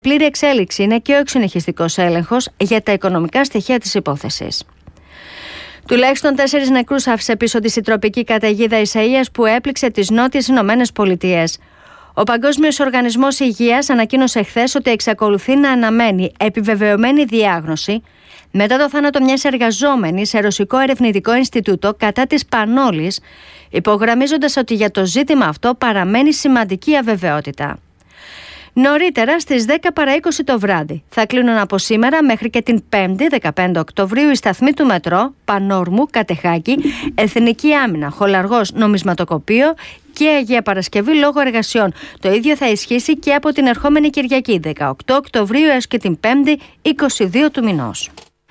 Πλήρη εξέλιξη είναι και ο εξυνεχιστικός έλεγχος για τα οικονομικά στοιχεία της υπόθεσης. Τουλάχιστον 4 νεκρούς άφησε πίσω τη συντροπική καταιγίδα Ισαΐας που έπληξε τις Νότιες Ηνωμένες Πολιτείες. Ο Παγκόσμιος Οργανισμός Υγείας ανακοίνωσε χθες ότι εξακολουθεί να αναμένει επιβεβαιωμένη διάγνωση μετά το θάνατο μιας εργαζόμενης σε ρωσικό ερευνητικό Ινστιτούτο κατά της πανόλης, υπογραμμίζοντας ότι για το ζήτημα αυτό παραμένει σημαντική αβεβαιότητα. Νωρίτερα στις 10 παρά 20 το βράδυ θα κλείνουν από σήμερα μέχρι και την 5η 15 Οκτωβρίου οι σταθμοί του μετρό Πανόρμου, Κατεχάκη, Εθνική Άμυνα, Χολαργός, Νομισματοκοπείο και Αγία Παρασκευή λόγω εργασιών. Το ίδιο θα ισχύσει και από την ερχόμενη Κυριακή 18 Οκτωβρίου έως και την 5η 22 του μηνός.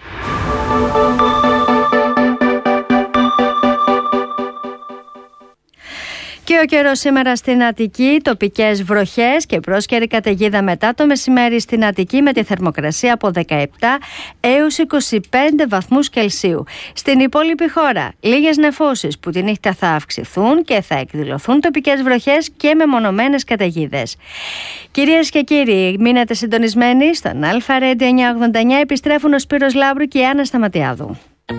Και ο καιρός σήμερα στην Αττική, τοπικές βροχές και πρόσκαιρη καταιγίδα μετά το μεσημέρι στην Αττική με τη θερμοκρασία από 17 έως 25 βαθμούς Κελσίου. Στην υπόλοιπη χώρα, λίγες νεφώσεις που τη νύχτα θα αυξηθούν και θα εκδηλωθούν τοπικές βροχές και μεμονωμένες καταιγίδες. Κυρίες και κύριοι, μείνετε συντονισμένοι στον Αλφα Radio 989. Επιστρέφουν ο Σπύρος Λαύρου και η Άννα Σταματιάδου.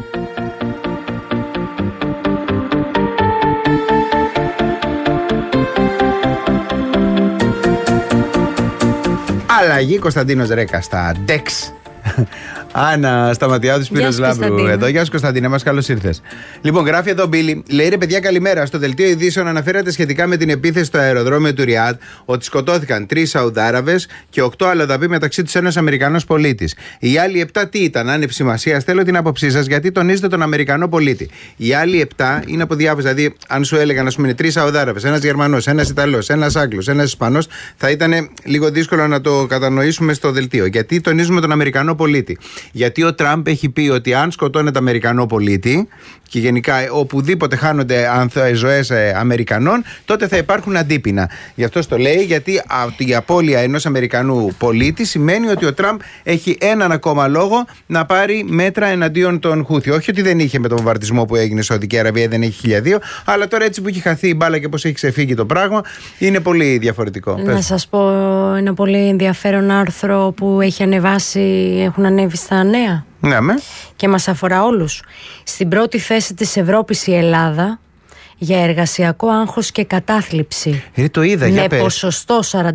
Αλλαγή, Κωνσταντίνος Ρέκα στα DEX. Άννα Σταματιάδου, Σπύρος Λαύρου εδώ. Γεια σου Κωνσταντίνε μας, καλώς ήρθες. Λοιπόν, γράφει εδώ Μπίλη, λέει ρε παιδιά καλημέρα. Στο δελτίο ειδήσεων αναφέρατε σχετικά με την επίθεση στο αεροδρόμιο του Ριάντ ότι σκοτώθηκαν 3 Σαουδάραβες και 8 αλλοδαποί, μεταξύ τους ένας Αμερικανός πολίτης. Οι άλλοι 7 τι ήταν, άνευ σημασίας? Θέλω την άποψή σας γιατί τονίζετε τον Αμερικανό πολίτη. Οι άλλοι 7 είναι από διάφορες. Δηλαδή, αν σου έλεγαν, ας πούμε, 3 Σαουδάραβες, ένας Γερμανός, ένας Ιταλός, ένας Άγγλος, ένας Ισπανός, θα ήταν λίγο δύσκολο να το κατανοήσουμε στο δελτίο. Γιατί τονίζουμε τον Αμερικανό πολίτη? Γιατί ο Τραμπ έχει πει ότι αν σκοτώνεται Αμερικανό πολίτη και γενικά οπουδήποτε χάνονται ζωές Αμερικανών, τότε θα υπάρχουν αντίπεινα. Γι' αυτό το λέει, γιατί η απώλεια ενός Αμερικανού πολίτη σημαίνει ότι ο Τραμπ έχει έναν ακόμα λόγο να πάρει μέτρα εναντίον των Χούθι. Όχι ότι δεν είχε με τον βομβαρδισμό που έγινε στη Σαουδική Αραβία, δεν έχει 1002, αλλά τώρα έτσι που έχει χαθεί η μπάλα και πώς έχει ξεφύγει το πράγμα, είναι πολύ διαφορετικό. Να σας πω ένα πολύ ενδιαφέρον άρθρο που έχουν ανέβει στα νέα. Ναι, και μας αφορά όλους. Στην πρώτη θέση της Ευρώπης η Ελλάδα για εργασιακό άγχος και κατάθλιψη. Το είδα, με ποσοστό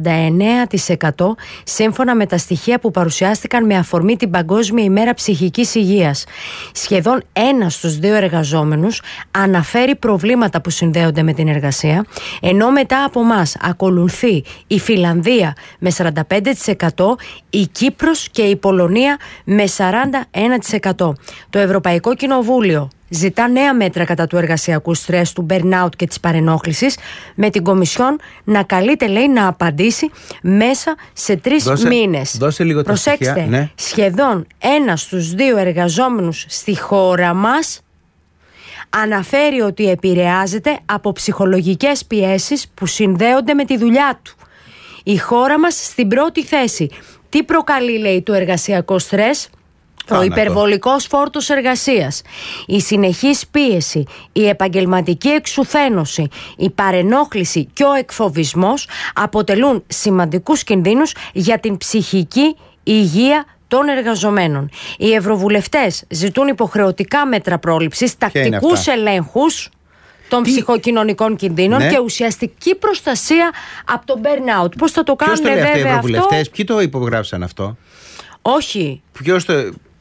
49% σύμφωνα με τα στοιχεία που παρουσιάστηκαν με αφορμή την Παγκόσμια ημέρα ψυχικής υγείας. Σχεδόν 1 στους 2 εργαζόμενους αναφέρει προβλήματα που συνδέονται με την εργασία, ενώ μετά από μας ακολουθεί η Φιλανδία με 45%, η Κύπρος και η Πολωνία με 41%. Το Ευρωπαϊκό Κοινοβούλιο ζητά νέα μέτρα κατά του εργασιακού στρες, του burnout και της παρενόχλησης, με την Κομισιόν να καλείται, λέει, να απαντήσει μέσα σε 3 μήνες. Δώσε λίγο τα στοιχεία. Προσέξτε, ναι. Σχεδόν 1 στους 2 εργαζόμενους στη χώρα μας αναφέρει ότι επηρεάζεται από ψυχολογικές πιέσεις που συνδέονται με τη δουλειά του. Η χώρα μας στην πρώτη θέση. Τι προκαλεί, λέει, το εργασιακό στρες? Ο υπερβολικός φόρτος εργασίας, η συνεχής πίεση, η επαγγελματική εξουθένωση, η παρενόχληση και ο εκφοβισμός αποτελούν σημαντικούς κινδύνους για την ψυχική υγεία των εργαζομένων. Οι ευρωβουλευτές ζητούν υποχρεωτικά μέτρα πρόληψης, τακτικούς ελέγχους των ψυχοκοινωνικών κινδύνων, ναι, και ουσιαστική προστασία από το burnout. Πώς θα το κάνουν, βέβαια, αυτοί οι ευρωβουλευτές? Ποιοι το υπογράψαν αυτό? Όχι. Ποιος το...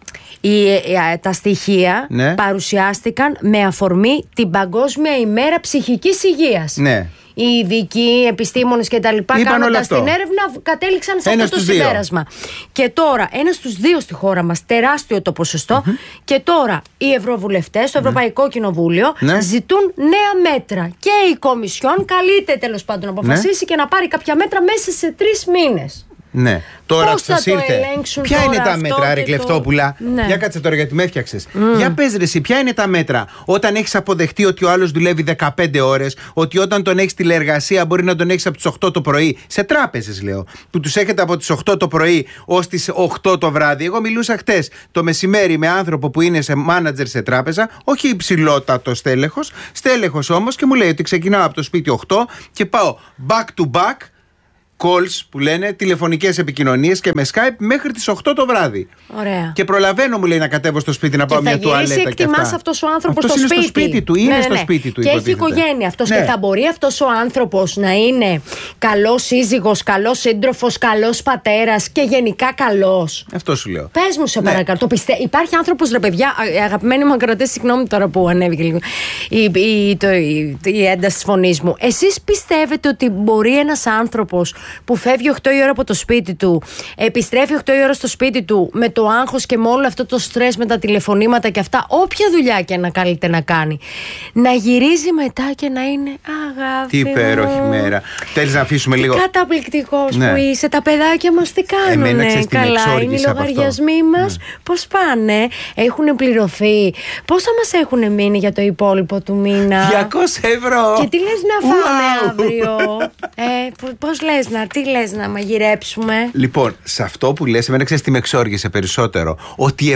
Τα στοιχεία, ναι, παρουσιάστηκαν με αφορμή την Παγκόσμια ημέρα ψυχικής υγείας. Ναι. Οι ειδικοί, επιστήμονες και τα λοιπά, κάνοντας την έρευνα, κατέληξαν σε αυτό το συμπέρασμα. Και τώρα, 1 στους 2 στη χώρα μας, τεράστιο το ποσοστό, και τώρα οι ευρωβουλευτές στο Ευρωπαϊκό Κοινοβούλιο ζητούν νέα μέτρα. Και η Κομισιόν καλείται τέλος πάντων να αποφασίσει και να πάρει κάποια μέτρα μέσα σε 3 μήνες. Ναι. Τώρα πώς θα το ελέγξουν? Ποια είναι τα μέτρα, ρε Κλεφτόπουλα? Ναι. Για κάτσε τώρα, γιατί με έφτιαξες. Για πες ρε εσύ, ποια είναι τα μέτρα όταν έχεις αποδεχτεί ότι ο άλλος δουλεύει 15 ώρες, ότι όταν τον έχεις τηλεεργασία μπορεί να τον έχεις από τις 8 το πρωί, σε τράπεζες λέω, που τους έχετε από τις 8 το πρωί ως τις 8 το βράδυ. Εγώ μιλούσα χτες το μεσημέρι με άνθρωπο που είναι σε μάνατζερ σε τράπεζα, όχι υψηλότατο στέλεχος όμως, και μου λέει ότι ξεκινάω από το σπίτι 8 και πάω back to back calls που λένε, τηλεφωνικές επικοινωνίες και με Skype μέχρι τις 8 το βράδυ. Ωραία. Και προλαβαίνω, μου λέει, να κατέβω στο σπίτι να πάω μια τουαλέτα. Και εκτιμάς αυτός ο άνθρωπος στο σπίτι του. Είναι στο σπίτι του. Και έχει οικογένεια αυτός. Και θα μπορεί αυτός ο άνθρωπος να είναι καλός σύζυγος, καλός σύντροφος, καλός πατέρας και γενικά καλός. Αυτό σου λέω. Πες μου, σε παρακαλώ. Υπάρχει άνθρωπος, ρε παιδιά, αγαπημένοι μου ακροατές, συγγνώμη τώρα που ανέβηκε λίγο η ένταση της φωνής μου. Εσείς πιστεύετε ότι μπορεί ένας άνθρωπος που φεύγει 8 η ώρα από το σπίτι του, επιστρέφει 8 η ώρα στο σπίτι του με το άγχος και με όλο αυτό το στρες, με τα τηλεφωνήματα και αυτά, όποια δουλειά και να καλείται να κάνει, να γυρίζει μετά και να είναι αγάπη. Τι υπέροχη μέρα. Θέλεις να αφήσουμε λίγο. Καταπληκτικός που είσαι. Τα παιδάκια μας τι κάνουνε? Καλά, είναι οι λογαριασμοί μας. Πώς πάνε? Έχουν πληρωθεί? Πόσα μας έχουν μείνει για το υπόλοιπο του μήνα? 200€. Και τι λες να φάμε αύριο? Πώς λες τι λες να μαγειρέψουμε? Λοιπόν, σε αυτό που λες, εμένα ξέρεις τι με εξόργησε περισσότερο? Ότι οι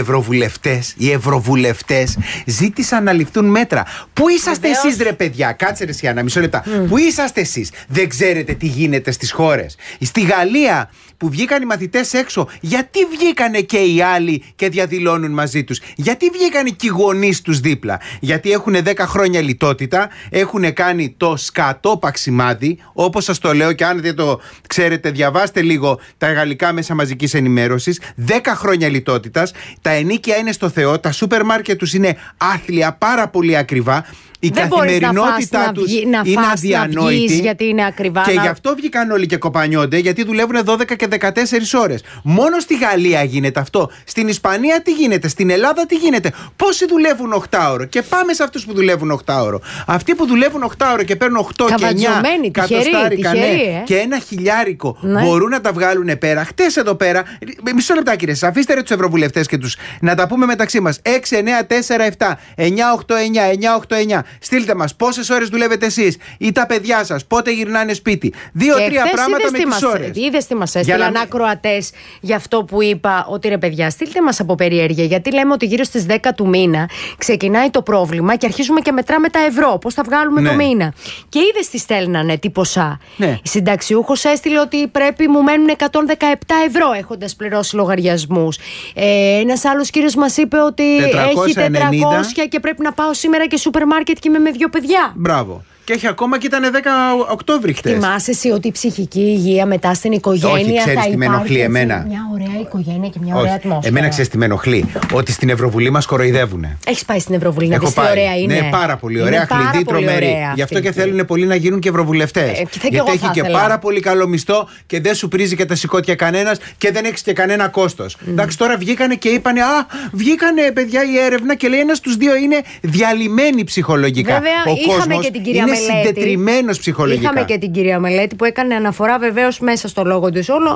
ευρωβουλευτές ζήτησαν να ληφθούν μέτρα. Πού είσαστε εσείς, ρε παιδιά? Κάτσε ρε Σιάννα, μισό λεπτά. Πού είσαστε εσείς? Δεν ξέρετε τι γίνεται στις χώρες? Στη Γαλλία που βγήκαν οι μαθητές έξω, γιατί βγήκανε και οι άλλοι και διαδηλώνουν μαζί τους? Γιατί βγήκανε και οι γονείς τους δίπλα? Γιατί έχουν 10 χρόνια λιτότητα, έχουν κάνει το σκατό παξιμάδι, όπως σας το λέω, και αν δεν το ξέρετε, διαβάστε λίγο τα γαλλικά μέσα μαζικής ενημέρωσης. 10 χρόνια λιτότητας, τα ενοίκια είναι στο Θεό, τα σούπερ μάρκετ τους είναι άθλια, πάρα πολύ ακριβά. Η καθημερινότητά τους είναι αδιανόητη. Γιατί είναι ακριβά. Και γι' αυτό βγήκαν όλοι και κοπανιόνται, γιατί δουλεύουν 12 και 14 ώρες. Μόνο στη Γαλλία γίνεται αυτό. Στην Ισπανία τι γίνεται? Στην Ελλάδα τι γίνεται? Πόσοι δουλεύουν 8ωρο? Και πάμε σε αυτούς που δουλεύουν 8ωρο. Αυτοί που δουλεύουν 8ωρο και παίρνουν 8 και 9 κατοστάρικα και ένα χιλιάρικο, μπορούν να τα βγάλουν πέρα. Χτες εδώ πέρα, μισό λεπτάκι ρε, αφήστε ρε τους ευρωβουλευτές και τους να τα πούμε μεταξύ μας. 6, 9, 4, 7, 9, 8, 9, 9, 8, 9. Στείλτε μας πόσες ώρες δουλεύετε εσείς ή τα παιδιά σας, πότε γυρνάνε σπίτι. 2-3 πράγματα με τις ώρες. Είδες τι μας έστειλαν ακροατές για αυτό που είπα, ότι ρε παιδιά, στείλτε μας από περιέργεια. Γιατί λέμε ότι γύρω στις 10 του μήνα ξεκινάει το πρόβλημα και αρχίζουμε και μετράμε τα ευρώ. Πώς θα βγάλουμε το μήνα. Και είδες τι στέλνανε, τι ποσά. Η συνταξιούχος έστειλε ότι πρέπει, μου μένουν 117 ευρώ έχοντας πληρώσει λογαριασμούς. Ένας άλλος κύριος μας είπε ότι 490. έχει 400 και πρέπει να πάω σήμερα και σούπερ μάρκετ και είμαι με 2 παιδιά. Μπράβο. Και έχει ακόμα και ήταν 10 Οκτώβρη χτες. Θυμάσαι εσύ ότι η ψυχική υγεία μετά στην οικογένεια? Όχι, ξέρεις τι με ενοχλεί εμένα? Μια ωραία οικογένεια και μια ωραία ατμόσφαιρα. Εμένα ξέρεις τι με ενοχλεί? Ότι στην Ευρωβουλή μας κοροϊδεύουνε. Έχεις πάει στην Ευρωβουλή να δεις τι ωραία είναι? Ναι, πάρα πολύ ωραία. Κλειδί, τρομερή. Γι' αυτό και θέλουν πολλοί να γίνουν και ευρωβουλευτές. Γιατί έχει και πάρα πολύ καλό μισθό και δεν σου πρίζει και τα σηκώτια κανένας και δεν έχεις και κανένα κόστος. Εντάξει, τώρα βγήκανε και είπανε, βγήκανε παιδιά η έρευνα και λέει ένας στους δύο είναι διαλυμένοι ψυχολογικά. Βέβαια, είχαμε και την κυρία Μελέτη. Συντετριμμένος ψυχολογικά. Είχαμε και την κυρία Μελέτη που έκανε αναφορά βεβαίως μέσα στο λόγο της όλο.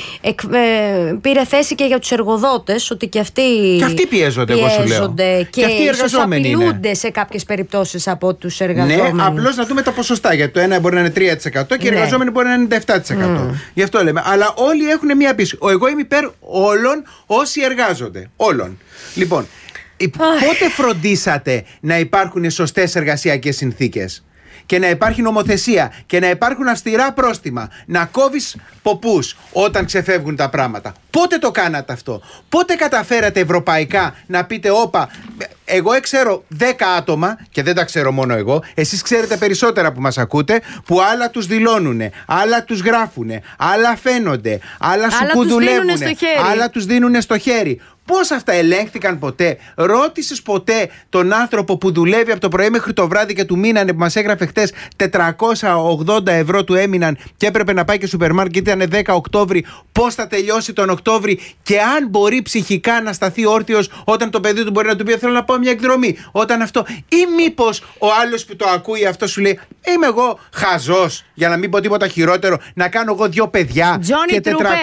Πήρε θέση και για τους εργοδότες, ότι και αυτοί πιέζονται, εγώ σου λέω. Και αυτοί οι εργαζόμενοι απειλούνται σε κάποιες περιπτώσεις από τους εργαζόμενους. Ναι, απλώς να δούμε τα ποσοστά. Γιατί το ένα μπορεί να είναι 3% και οι εργαζόμενοι μπορεί να είναι 97%. Γι' αυτό λέμε. Αλλά όλοι έχουν μία πίεση. Εγώ είμαι υπέρ όλων όσοι εργάζονται. Όλων. Λοιπόν, πότε φροντίσατε να υπάρχουν σωστές εργασιακές συνθήκες και να υπάρχει νομοθεσία και να υπάρχουν αυστηρά πρόστιμα, να κόβεις ποπούς όταν ξεφεύγουν τα πράγματα? Πότε το κάνατε αυτό? Πότε καταφέρατε ευρωπαϊκά να πείτε, όπα, εγώ ξέρω 10 άτομα, και δεν τα ξέρω μόνο εγώ, εσείς ξέρετε περισσότερα που μας ακούτε, που άλλα τους δηλώνουνε, άλλα τους γράφουνε, άλλα φαίνονται, άλλα σου κουδουλεύουνε, άλλα τους δίνουνε στο χέρι. Πώς αυτά ελέγχθηκαν ποτέ? Ρώτησες ποτέ τον άνθρωπο που δουλεύει από το πρωί μέχρι το βράδυ και του μείνανε, που μας έγραφε χτες 480 ευρώ του έμειναν και έπρεπε να πάει και σούπερ μάρκετ, ήταν 10 Οκτώβρη, πώς θα τελειώσει τον Οκτώβρη και αν μπορεί ψυχικά να σταθεί όρθιος όταν το παιδί του μπορεί να του πει θέλω να πάω μια εκδρομή? Όταν αυτό, ή μήπως ο άλλος που το ακούει αυτό σου λέει είμαι εγώ χαζός, για να μην πω τίποτα χειρότερο, να κάνω εγώ 2 παιδιά και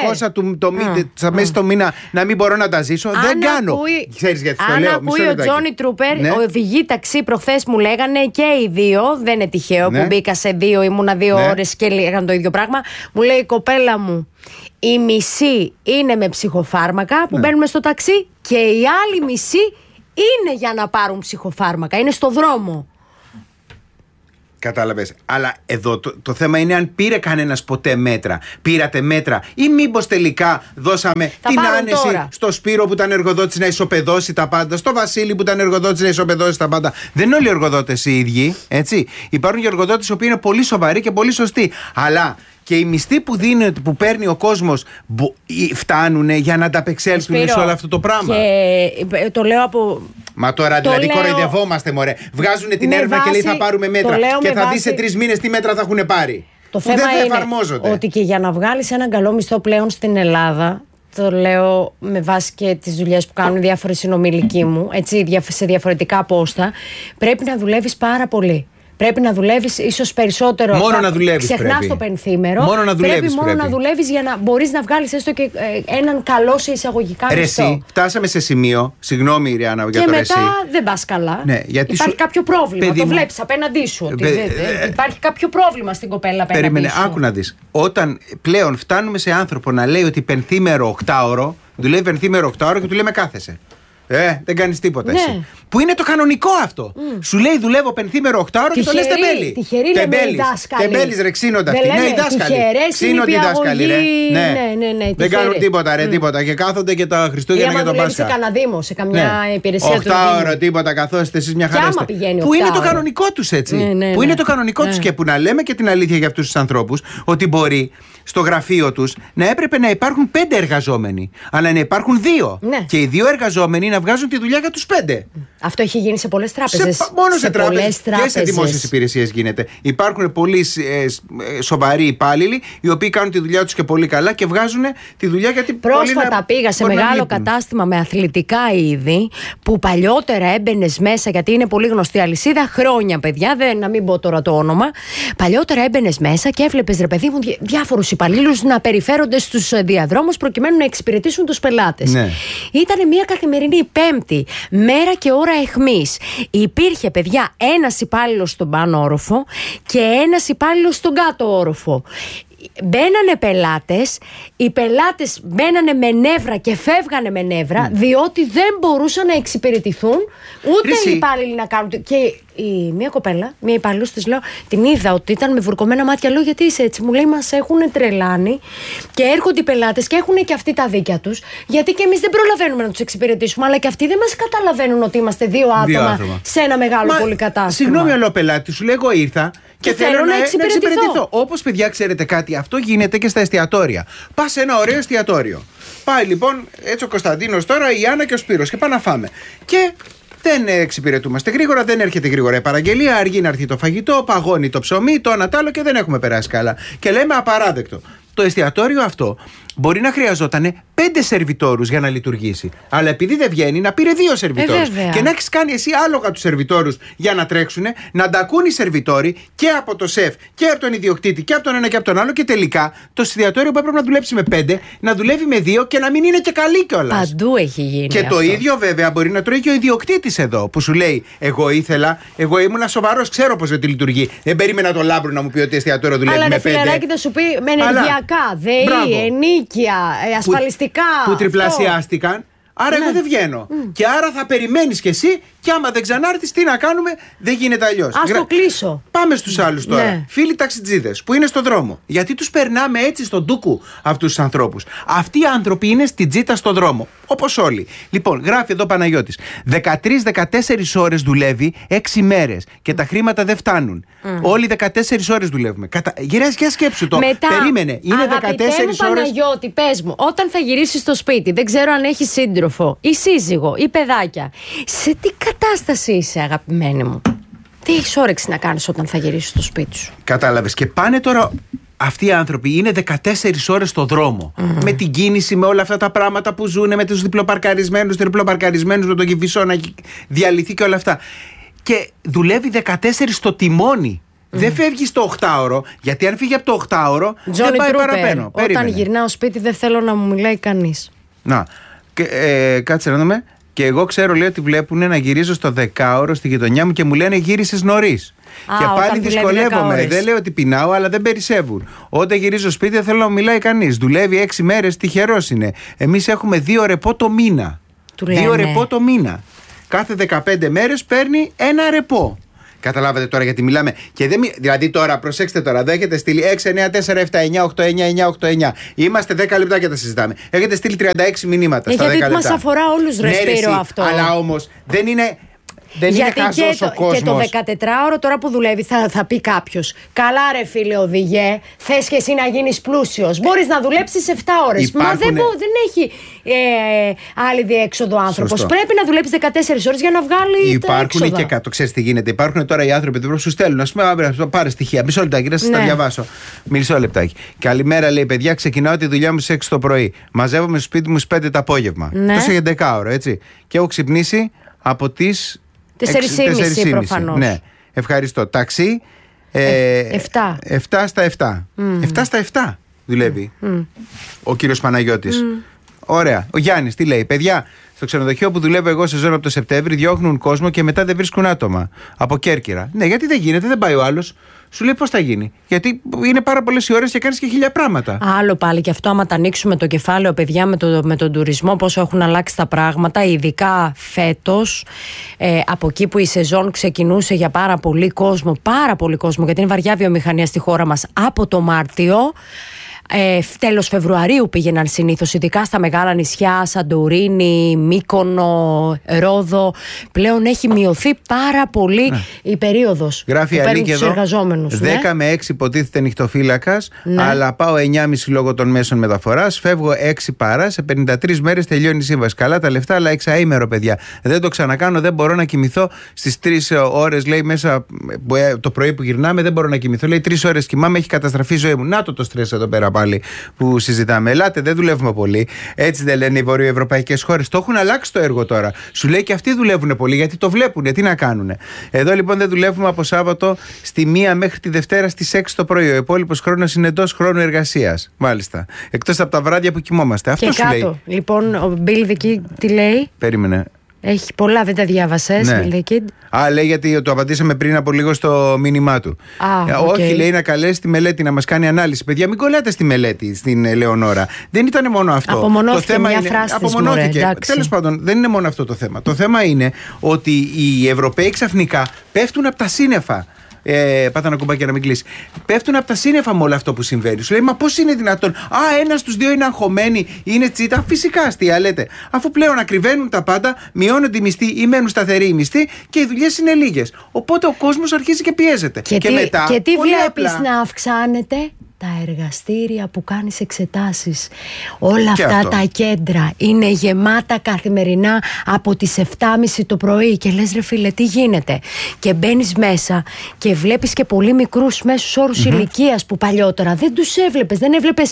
400 μέσα στο μήνα να μην μπορώ να τα ζήσω? Δεν κάνω. Ξέρεις γιατί το λέω? Αν ακούει ο Τζόνι Τρούπερ, οδηγεί ταξί, προχθές μου λέγανε και οι δύο, δεν είναι τυχαίο που μπήκα σε 2, ήμουνα 2 ώρες και λέγανε το ίδιο πράγμα. Μου λέει η κοπέλα μου, η μισή είναι με ψυχοφάρμακα που μπαίνουμε στο ταξί και η άλλη μισή είναι για να πάρουν ψυχοφάρμακα, είναι στο δρόμο. Κατάλαβες. Αλλά εδώ το θέμα είναι αν πήρε κανένας ποτέ μέτρα. Πήρατε μέτρα, ή μήπως τελικά δώσαμε την άνεση τώρα στο Σπύρο που ήταν εργοδότης να ισοπεδώσει τα πάντα, στο Βασίλη που ήταν εργοδότης να ισοπεδώσει τα πάντα. Δεν είναι όλοι οι εργοδότες οι ίδιοι, έτσι. Υπάρχουν και εργοδότες που είναι πολύ σοβαροί και πολύ σωστοί. Αλλά και οι μισθοί που παίρνει ο κόσμος φτάνουν για να ανταπεξέλθουν σε όλο αυτό το πράγμα. Και το λέω από. Μα τώρα δηλαδή κοροϊδευόμαστε, μωρέ. Βγάζουν την έρευνα και λέει θα πάρουμε μέτρα. Και θα δεις σε 3 μήνες τι μέτρα θα έχουν πάρει. Το θέμα είναι ότι και για να βγάλεις έναν καλό μισθό πλέον στην Ελλάδα, το λέω με βάση και τις δουλειές που κάνουν διάφοροι συνομιλικοί μου, έτσι, σε διαφορετικά πόστα, πρέπει να δουλεύεις πάρα πολύ. Πρέπει να δουλεύεις ίσως περισσότερο. Μόνο να δουλεύεις. Ξεχνάς το πενθήμερο. Μόνο να δουλεύεις. Πρέπει να δουλεύεις για να μπορείς να βγάλεις έστω και έναν καλό σε εισαγωγικά μισθό. Εσύ, φτάσαμε σε σημείο. Συγγνώμη, Ιριάννα, για το ρε. Και μετά δεν πας καλά. Ναι, υπάρχει κάποιο πρόβλημα. Το βλέπεις απέναντί σου. Υπάρχει κάποιο πρόβλημα στην κοπέλα απέναντί σου. Περίμενε, άκου να δεις. Όταν πλέον φτάνουμε σε άνθρωπο να λέει ότι πενθήμερο 8ωρο, δουλεύει πενθήμερο 8ωρο και του λέμε κάθεσαι. Δεν κάνεις τίποτα εσύ. Που είναι το κανονικό αυτό. Σου λέει δουλεύω πενθήμερο 8ωρο και το λες τεμπέλη. Τυχερή λέμε οι δάσκαλοι. Τεμπέλης ρε, ξύνονται αυτοί. Ναι, οι δάσκαλοι. Ξύνονται οι δάσκαλοι ρε. Ναι. Δεν κάνουν τίποτα ρε, τίποτα. Και κάθονται και τα Χριστούγεννα και τον Πάσχα. Σε κανένα δήμο, σε καμιά υπηρεσία του. 8ωρο τίποτα, καθόστε εσείς μια χαρά. Που είναι το κανονικό τους έτσι. Που είναι το κανονικό τους και που να λέμε και την αλήθεια για αυτούς τους ανθρώπους ότι μπορεί στο γραφείο τους να έπρεπε να υπάρχουν 5 εργαζόμενοι, αλλά να υπάρχουν 2. Και οι 2 εργαζόμενοι να βγάζουν τη δουλειά για τους 5. Αυτό έχει γίνει σε πολλές τράπεζες. Μόνο σε τράπεζες και σε δημόσιες υπηρεσίες γίνεται. Υπάρχουν πολύ σοβαροί υπάλληλοι οι οποίοι κάνουν τη δουλειά τους και πολύ καλά και βγάζουν τη δουλειά γιατί. Πρόσφατα πήγα σε μεγάλο κατάστημα με αθλητικά είδη που παλιότερα έμπαινες μέσα, γιατί είναι πολύ γνωστή αλυσίδα, χρόνια παιδιά, να μην πω τώρα το όνομα. Παλιότερα έμπαινες μέσα και έβλεπες ρε παιδί μου διάφορους υπαλλήλους να περιφέρονται στους διαδρόμους προκειμένου να εξυπηρετήσουν τους πελάτες. Ναι. Ήταν μια καθημερινή Πέμπτη, μέρα και ώρα εχμής. Υπήρχε παιδιά ένας υπάλληλος στον πάνω όροφο και ένας υπάλληλος στον κάτω όροφο. Μπαίνανε πελάτες, οι πελάτες μπαίνανε με νεύρα και φεύγανε με νεύρα, διότι δεν μπορούσαν να εξυπηρετηθούν ούτε οι υπάλληλοι να κάνουν. Και μία κοπέλα, μία υπάλληλος, της λέω, την είδα ότι ήταν με βουρκωμένα μάτια. Λέω, γιατί είσαι έτσι? Μου λέει, μας έχουν τρελάνει και έρχονται οι πελάτες και έχουν και αυτοί τα δίκια τους, γιατί και εμείς δεν προλαβαίνουμε να τους εξυπηρετήσουμε, αλλά και αυτοί δεν μας καταλαβαίνουν ότι είμαστε 2 άτομα σε ένα μεγάλο πολυκατάστημα. Συγγνώμη, αλλά ο πελάτης σου λέει, εγώ ήρθα. Και θέλω να εξυπηρετηθώ. Όπως παιδιά, ξέρετε κάτι, αυτό γίνεται και στα εστιατόρια. Πας σε ένα ωραίο εστιατόριο. Πάει λοιπόν έτσι ο Κωνσταντίνος τώρα, η Άννα και ο Σπύρος και πάμε να φάμε. Και δεν εξυπηρετούμαστε γρήγορα, δεν έρχεται γρήγορα η παραγγελία, αργεί να έρθει το φαγητό, παγώνει το ψωμί, το ένα τ' άλλο και δεν έχουμε περάσει καλά. Και λέμε απαράδεκτο. Το εστιατόριο αυτό μπορεί να χρειαζόταν 5 σερβιτόρους για να λειτουργήσει. Αλλά επειδή δεν βγαίνει, να πήρε 2 σερβιτόρους. Και να έχεις κάνει εσύ άλογα τους σερβιτόρους για να τρέξουν, να τα ακούν οι σερβιτόροι και από το σεφ και από τον ιδιοκτήτη και από τον ένα και από τον άλλο. Και τελικά το εστιατόριο που έπρεπε να δουλέψει με 5, να δουλεύει με 2 και να μην είναι και καλή κιόλας. Παντού έχει γίνει. Και αυτό. Το ίδιο βέβαια μπορεί να τρώει και ο ιδιοκτήτης εδώ που σου λέει: εγώ ήθελα, εγώ ήμουν σοβαρός, ξέρω πώς δεν λειτουργεί. Δεν περίμενα το Λάμπρο να μου πει ότι εστιατόριο δουλεύει με 5. Αλλά φιλαράκι θα σου πει με ενεργειακά, ΔΕΗ, ενίκεια, ασφαλιστικά. Που τριπλασιάστηκαν. Άρα εγώ δεν βγαίνω. Και άρα θα περιμένεις κι εσύ, και άμα δεν ξανάρθεις, τι να κάνουμε, δεν γίνεται αλλιώς. Ας το κλείσω. Πάμε στους άλλους τώρα. Ναι. Φίλοι ταξιτζίδες που είναι στον δρόμο. Γιατί τους περνάμε έτσι στον ντούκου αυτούς τους ανθρώπους? Αυτοί οι άνθρωποι είναι στην τζίτα στον δρόμο. Όπως όλοι. Λοιπόν, γράφει εδώ Παναγιώτης. 13-14 ώρες δουλεύει 6 μέρες και τα χρήματα δεν φτάνουν. Όλοι 14 ώρες δουλεύουμε. Γυράζει και σκέψου το. Μετά, περίμενε. Είναι 14 ώρες. Παναγιώτη, πες μου, όταν θα γυρίσεις στο σπίτι, δεν ξέρω αν έχεις σύντροφο ή σύζυγο ή παιδάκια, σε τι κατάσταση είσαι, αγαπημένη μου? Τι έχεις όρεξη να κάνεις όταν θα γυρίσεις στο σπίτι σου? Κατάλαβες. Και πάνε τώρα. Αυτοί οι άνθρωποι είναι 14 ώρες στο δρόμο. Με την κίνηση, με όλα αυτά τα πράγματα που ζουν, με τους διπλοπαρκαρισμένους, με τον Κηφισό να έχει διαλυθεί και όλα αυτά. Και δουλεύει 14 στο τιμόνι. Δεν φεύγει στο 8ωρο, γιατί αν φύγει από το 8ωρο δεν πάει παραπάνω. Όταν γυρνάω σπίτι δεν θέλω να μου μιλάει κανείς. Να, κάτσε να δούμε. Και εγώ ξέρω, λέει, ότι βλέπουν να γυρίζω στο 10ωρο στη γειτονιά μου και μου λένε γύρισες νωρίς. Και πάλι δυσκολεύομαι. Δεν λέω ότι πεινάω, αλλά δεν περισσεύουν. Όταν γυρίζω σπίτι δεν θέλω να μου μιλάει κανείς. Δουλεύει 6 μέρες, τυχερός είναι. Εμείς έχουμε 2 ρεπό το μήνα. 2 ρεπό το μήνα. Κάθε 15 μέρες παίρνει 1 ρεπό. Καταλάβατε τώρα γιατί μιλάμε. Και δηλαδή τώρα, προσέξτε τώρα, εδώ έχετε στείλει 694-7-989-889. Είμαστε 10 λεπτά και τα συζητάμε. Έχετε στείλει 36 μηνύματα στα 10 λεπτά. Γιατί μας αφορά όλους, ρε Σπύρο, αυτό. Αλλά όμως δεν είναι. Δεν είναι χαζός ο κόσμος. Και το 14ωρο τώρα που δουλεύει θα πει κάποιος: καλά, ρε φίλε, οδηγέ, θες και εσύ να γίνεις πλούσιος. Μπορείς να δουλέψεις 7 ώρες. Μα δεν έχει άλλη διέξοδο άνθρωπος. Σωστό. Πρέπει να δουλέψεις 14 ώρες για να βγάλει τα έξοδα. Υπάρχουν και ξέρεις τι γίνεται. Υπάρχουν τώρα οι άνθρωποι που σου στέλνουν. Ας πούμε, πάρε στοιχεία. Μισό λεπτάκι, να σας τα διαβάσω. Μισό λεπτάκι. Καλημέρα, λέει, παιδιά, ξεκινάω τη δουλειά μου στις 6 το πρωί. Μαζεύομαι στο σπίτι μου στις 5 το απόγευμα. Τόσο για 10ωρο, έτσι. Και έχω ξυπνήσει από τις 4,5 προφανώς. Ναι, ευχαριστώ. Ταξί 7 στα 7. 7 στα 7 δουλεύει ο κύριος Παναγιώτης. Ωραία. Ο Γιάννης τι λέει? Παιδιά, στο ξενοδοχείο που δουλεύω εγώ σε ζώνη από το Σεπτέμβρη διώχνουν κόσμο και μετά δεν βρίσκουν άτομα. Από Κέρκυρα. Ναι, γιατί δεν γίνεται, δεν πάει ο άλλος. Σου λέει πώς θα γίνει. Γιατί είναι πάρα πολλές οι ώρες και κάνεις και 1000 πράγματα. Άλλο πάλι και αυτό, άμα τα ανοίξουμε το κεφάλαιο, παιδιά, με τον τουρισμό, πόσο έχουν αλλάξει τα πράγματα, ειδικά φέτος, από εκεί που η σεζόν ξεκινούσε για πάρα πολύ κόσμο, γιατί είναι βαριά βιομηχανία στη χώρα μας από το Μάρτιο. Τέλος Φεβρουαρίου πήγαιναν συνήθως, ειδικά στα μεγάλα νησιά, Σαντορίνη, Μύκονο, Ρόδο. Πλέον έχει μειωθεί πάρα πολύ η περίοδος. Γράφει που παίρνουν τους εργαζόμενους. 10 με 6 υποτίθεται νυχτοφύλακας, αλλά πάω 9,5 λόγω των μέσων μεταφοράς. Φεύγω 6 παρά, σε 53 μέρες τελειώνει η σύμβαση. Καλά τα λεφτά, αλλά εξαήμερο, παιδιά. Δεν το ξανακάνω, δεν μπορώ να κοιμηθώ στις 3 ώρες, λέει, μέσα το πρωί που γυρνάμε, δεν μπορώ να κοιμηθώ. Λέει 3 ώρες κοιμάμαι, έχει καταστραφεί η ζωή μου. Να το στρες εδώ πέρα πάλι που συζητάμε. Ελάτε, δεν δουλεύουμε πολύ. Έτσι δεν λένε οι βορειοευρωπαϊκές χώρες. Το έχουν αλλάξει το έργο τώρα. Σου λέει και αυτοί δουλεύουν πολύ γιατί το βλέπουν. Τι να κάνουν. Εδώ λοιπόν δεν δουλεύουμε από Σάββατο στη 1 μέχρι τη Δευτέρα στις 6 το πρωί. Ο υπόλοιπος χρόνος είναι εντός χρόνου εργασίας. Μάλιστα. Εκτός από τα βράδια που κοιμόμαστε. Αυτό σου κάτω, λέει. Λοιπόν, ο Bill the Kid τι λέει? Περίμενε. Έχει πολλά, δεν τα διάβασες, Ναι. Bill the Kid. Λέει γιατί το απαντήσαμε πριν από λίγο στο μήνυμά του. Όχι, λέει, να καλέσει τη μελέτη να μας κάνει ανάλυση. Παιδιά, μην κολλάτε στη μελέτη στην Ελεονόρα. Δεν ήταν μόνο αυτό. Απομονώθηκε το θέμα μια είναι, φράση. Απομονώθηκε. Τέλος πάντων, δεν είναι μόνο αυτό το θέμα. Το θέμα είναι ότι οι Ευρωπαίοι ξαφνικά πέφτουν από τα σύννεφα. Πάτα ένα κουμπάκι να μην κλείσει. Πέφτουν από τα σύννεφα με όλο αυτό που συμβαίνει. Σου λέει, μα πώς είναι δυνατόν? Ένας στους δύο είναι αγχωμένοι, είναι τσίτα. Φυσικά αστεία λέτε. Αφού πλέον ακριβένουν τα πάντα, μειώνονται οι μισθοί ή μένουν σταθεροί οι μισθοί και οι δουλειές είναι λίγες. Οπότε ο κόσμος αρχίζει και πιέζεται. Και τι βλέπεις να αυξάνεται? Τα εργαστήρια που κάνεις εξετάσεις. Όλα αυτά τα κέντρα είναι γεμάτα καθημερινά από τις 7.30 το πρωί. Και λες, ρε φίλε, τι γίνεται? Και μπαίνεις μέσα και βλέπεις και πολύ μικρούς μέσους όρους ηλικίας που παλιότερα δεν τους έβλεπες. Δεν έβλεπες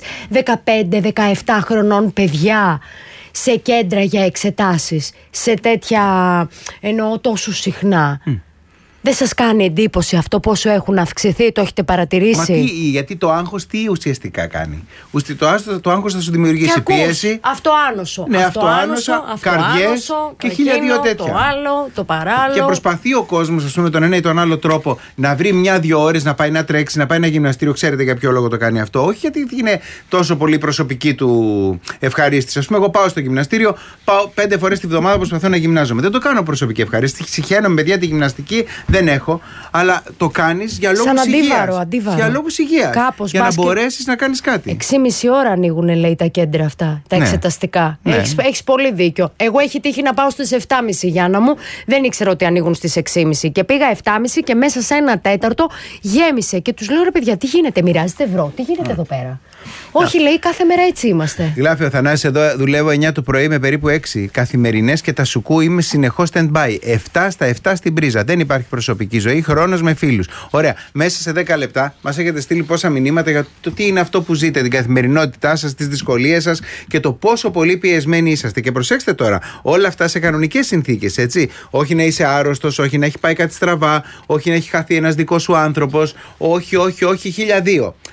15-17 χρονών παιδιά σε κέντρα για εξετάσεις, σε τέτοια, εννοώ, τόσο συχνά. Δεν σας κάνει εντύπωση αυτό πόσο έχουν αυξηθεί? Το έχετε παρατηρήσει? Γιατί το άγχος τι ουσιαστικά κάνει? Το άγχος θα σου δημιουργήσει πίεση. Αυτοάνωσο. Ναι, αυτοάνωσο, καρδιές και 1002 τέτοια. Το άλλο, το παράλληλο. Και προσπαθεί ο κόσμος, ας πούμε, τον ένα ή τον άλλο τρόπο να βρει 1-2 ώρες να πάει να τρέξει, να πάει ένα γυμναστήριο. Ξέρετε για ποιο λόγο το κάνει αυτό? Όχι γιατί είναι τόσο πολύ προσωπική του ευχαρίστηση. Ας πούμε, εγώ πάω στο γυμναστήριο, πάω 5 φορές τη βδομάδα, προσπαθώ να γυμνάζομαι. Δεν το κάνω προσωπική ευχαρίστηση. Συχαίνομαι, παιδιά, τη γυμναστική δεν έχω, αλλά το κάνεις για λόγους υγείας. Αντίβαρο. Για λόγους υγείας. Κάπως, για να μπορέσεις να κάνεις κάτι. 6,5 ώρα ανοίγουν, λέει, τα κέντρα αυτά, τα εξεταστικά. Ναι. Έχεις πολύ δίκιο. Εγώ έχει τύχει να πάω στις 7.30, Γιάννα μου. Δεν ήξερα ότι ανοίγουν στις 6.30. Και πήγα 7.30 και μέσα σε 1/4 γέμισε. Και τους λέω, ρε παιδιά, τι γίνεται? Μοιράζετε ευρώ? Τι γίνεται εδώ πέρα? Όχι, λέει, κάθε μέρα έτσι είμαστε. Γράφει ο Θανάσης εδώ, δουλεύω 9 το πρωί με περίπου 6 καθημερινές και τα σουκού είμαι συνεχώς stand-by. 7 στα 7 στην πρίζα. Δεν υπάρχει προσωπική ζωή, χρόνος με φίλους. Ωραία. Μέσα σε 10 λεπτά μας έχετε στείλει πόσα μηνύματα για το τι είναι αυτό που ζείτε, την καθημερινότητά σας, τις δυσκολίες σας και το πόσο πολύ πιεσμένοι είσαστε. Και προσέξτε τώρα, όλα αυτά σε κανονικές συνθήκες, έτσι. Όχι να είσαι άρρωστος, όχι να έχει πάει κάτι στραβά, όχι να έχει χαθεί ένας δικός σου άνθρωπος, όχι, 1002.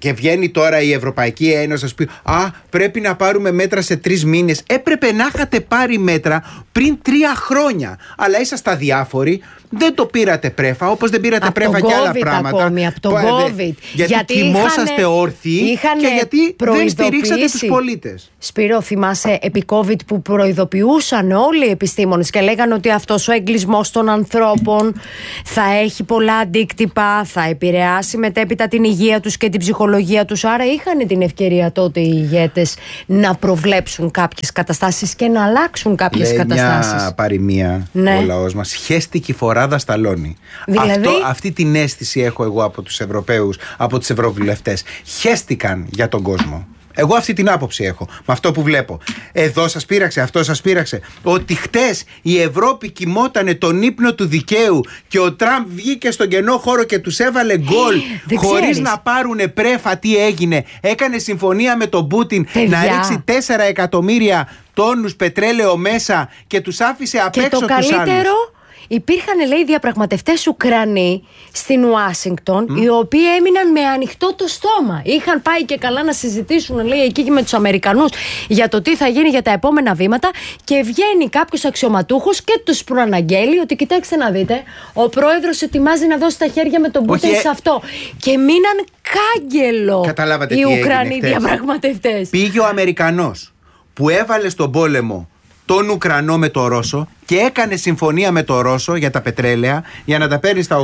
Και βγαίνει τώρα η Ευρωπαϊκή Ένωση, ας πει, πρέπει να πάρουμε μέτρα σε 3 μήνες. Έπρεπε να είχατε πάρει μέτρα πριν 3 χρόνια. Αλλά είσαστε αδιάφοροι, δεν το πήρατε πρέφα, όπως δεν πήρατε πρέφα και άλλα πράγματα. Από τον COVID. Γιατί κοιμόσαστε όρθιοι και γιατί δεν στηρίξατε τους πολίτες. Σπύρο, θυμάσαι επί COVID που προειδοποιούσαν όλοι οι επιστήμονες και λέγανε ότι αυτός ο εγκλισμός των ανθρώπων θα έχει πολλά αντίκτυπα, θα επηρεάσει μετέπειτα την υγεία τους και την ψυχολογία τους. Άρα είχαν την ευκαιρία τότε οι ηγέτες να προβλέψουν κάποιες καταστάσεις και να αλλάξουν κάποιες καταστάσεις. Μια παροιμία, ναι. Ο λαός μας χέστηκε φοράδα σταλώνει. Δηλαδή... Αυτή την αίσθηση έχω εγώ από τους Ευρωπαίους, από τους Ευρωβουλευτές. Χέστηκαν για τον κόσμο. Εγώ αυτή την άποψη έχω, με αυτό που βλέπω. Εδώ σας πείραξε, αυτό σας πείραξε. Ότι χτες η Ευρώπη κοιμότανε τον ύπνο του δικαίου και ο Τραμπ βγήκε στον κενό χώρο και τους έβαλε γκολ χωρίς να πάρουνε πρέφα. Τι έγινε? Έκανε συμφωνία με τον Πούτιν να ρίξει 4 εκατομμύρια τόνους πετρέλαιο μέσα και τους άφησε απ' έξω τους άλλους. Και το καλύτερο... Υπήρχαν, λέει, διαπραγματευτές Ουκρανοί στην Ουάσιγκτον, οι οποίοι έμειναν με ανοιχτό το στόμα. Είχαν πάει και καλά να συζητήσουν, λέει, εκεί και με τους Αμερικανούς για το τι θα γίνει για τα επόμενα βήματα. Και βγαίνει κάποιος αξιωματούχος και τους προαναγγέλει ότι, κοιτάξτε να δείτε, ο πρόεδρος ετοιμάζει να δώσει τα χέρια με τον Πούτιν σε αυτό. Και μείναν κάγκελο. Καταλάβατε οι Ουκρανοί διαπραγματευτές. Πήγε ο Αμερικανός που έβαλε στον πόλεμο τον Ουκρανό με το Ρώσο και έκανε συμφωνία με το Ρώσο για τα πετρέλαια για να τα παίρνει στα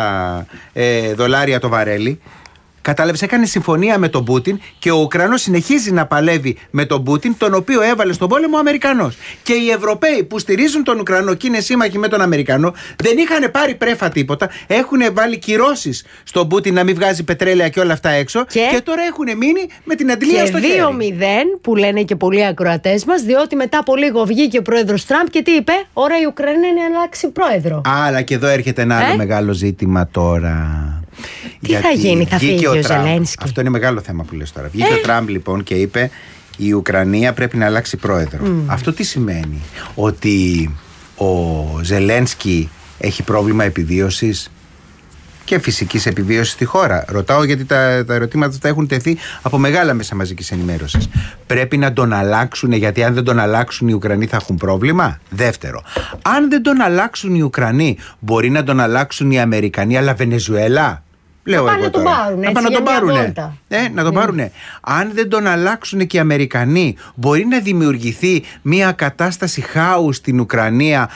$80 το βαρέλι. Κατάλαβες, έκανε συμφωνία με τον Πούτιν και ο Ουκρανός συνεχίζει να παλεύει με τον Πούτιν, τον οποίο έβαλε στον πόλεμο ο Αμερικανός. Και οι Ευρωπαίοι που στηρίζουν τον Ουκρανό και είναι σύμμαχοι με τον Αμερικανό δεν είχαν πάρει πρέφα τίποτα. Έχουν βάλει κυρώσεις στον Πούτιν να μην βγάζει πετρέλαια και όλα αυτά έξω. Και τώρα έχουν μείνει με την αντλία στο χέρι. Και 2-0 που λένε και πολλοί ακροατές μας, διότι μετά από λίγο βγήκε ο πρόεδρος Τραμπ και τι είπε? Ώρα η Ουκρανία είναι να αλλάξει πρόεδρο. Αλλά και εδώ έρχεται ένα άλλο μεγάλο ζήτημα τώρα. Τι θα γίνει, θα φύγει ο Ζελένσκι? Αυτό είναι μεγάλο θέμα που λες τώρα. Βγήκε ο Τραμπ λοιπόν και είπε η Ουκρανία πρέπει να αλλάξει πρόεδρο. Αυτό τι σημαίνει? Ότι ο Ζελένσκι έχει πρόβλημα επιβίωσης και φυσικής επιβίωσης στη χώρα? Ρωτάω γιατί τα ερωτήματα αυτά έχουν τεθεί από μεγάλα μέσα μαζικής ενημέρωσης. Πρέπει να τον αλλάξουν, γιατί αν δεν τον αλλάξουν οι Ουκρανοί θα έχουν πρόβλημα. Δεύτερο, αν δεν τον αλλάξουν οι Ουκρανοί, μπορεί να τον αλλάξουν οι Αμερικανοί, αλλά Βενεζουέλα? Λέω εγώ να τώρα. Να τον πάρουνε. Να τον πάρουνε. Αν δεν τον αλλάξουν και οι Αμερικανοί, μπορεί να δημιουργηθεί μια κατάσταση χάους στην Ουκρανία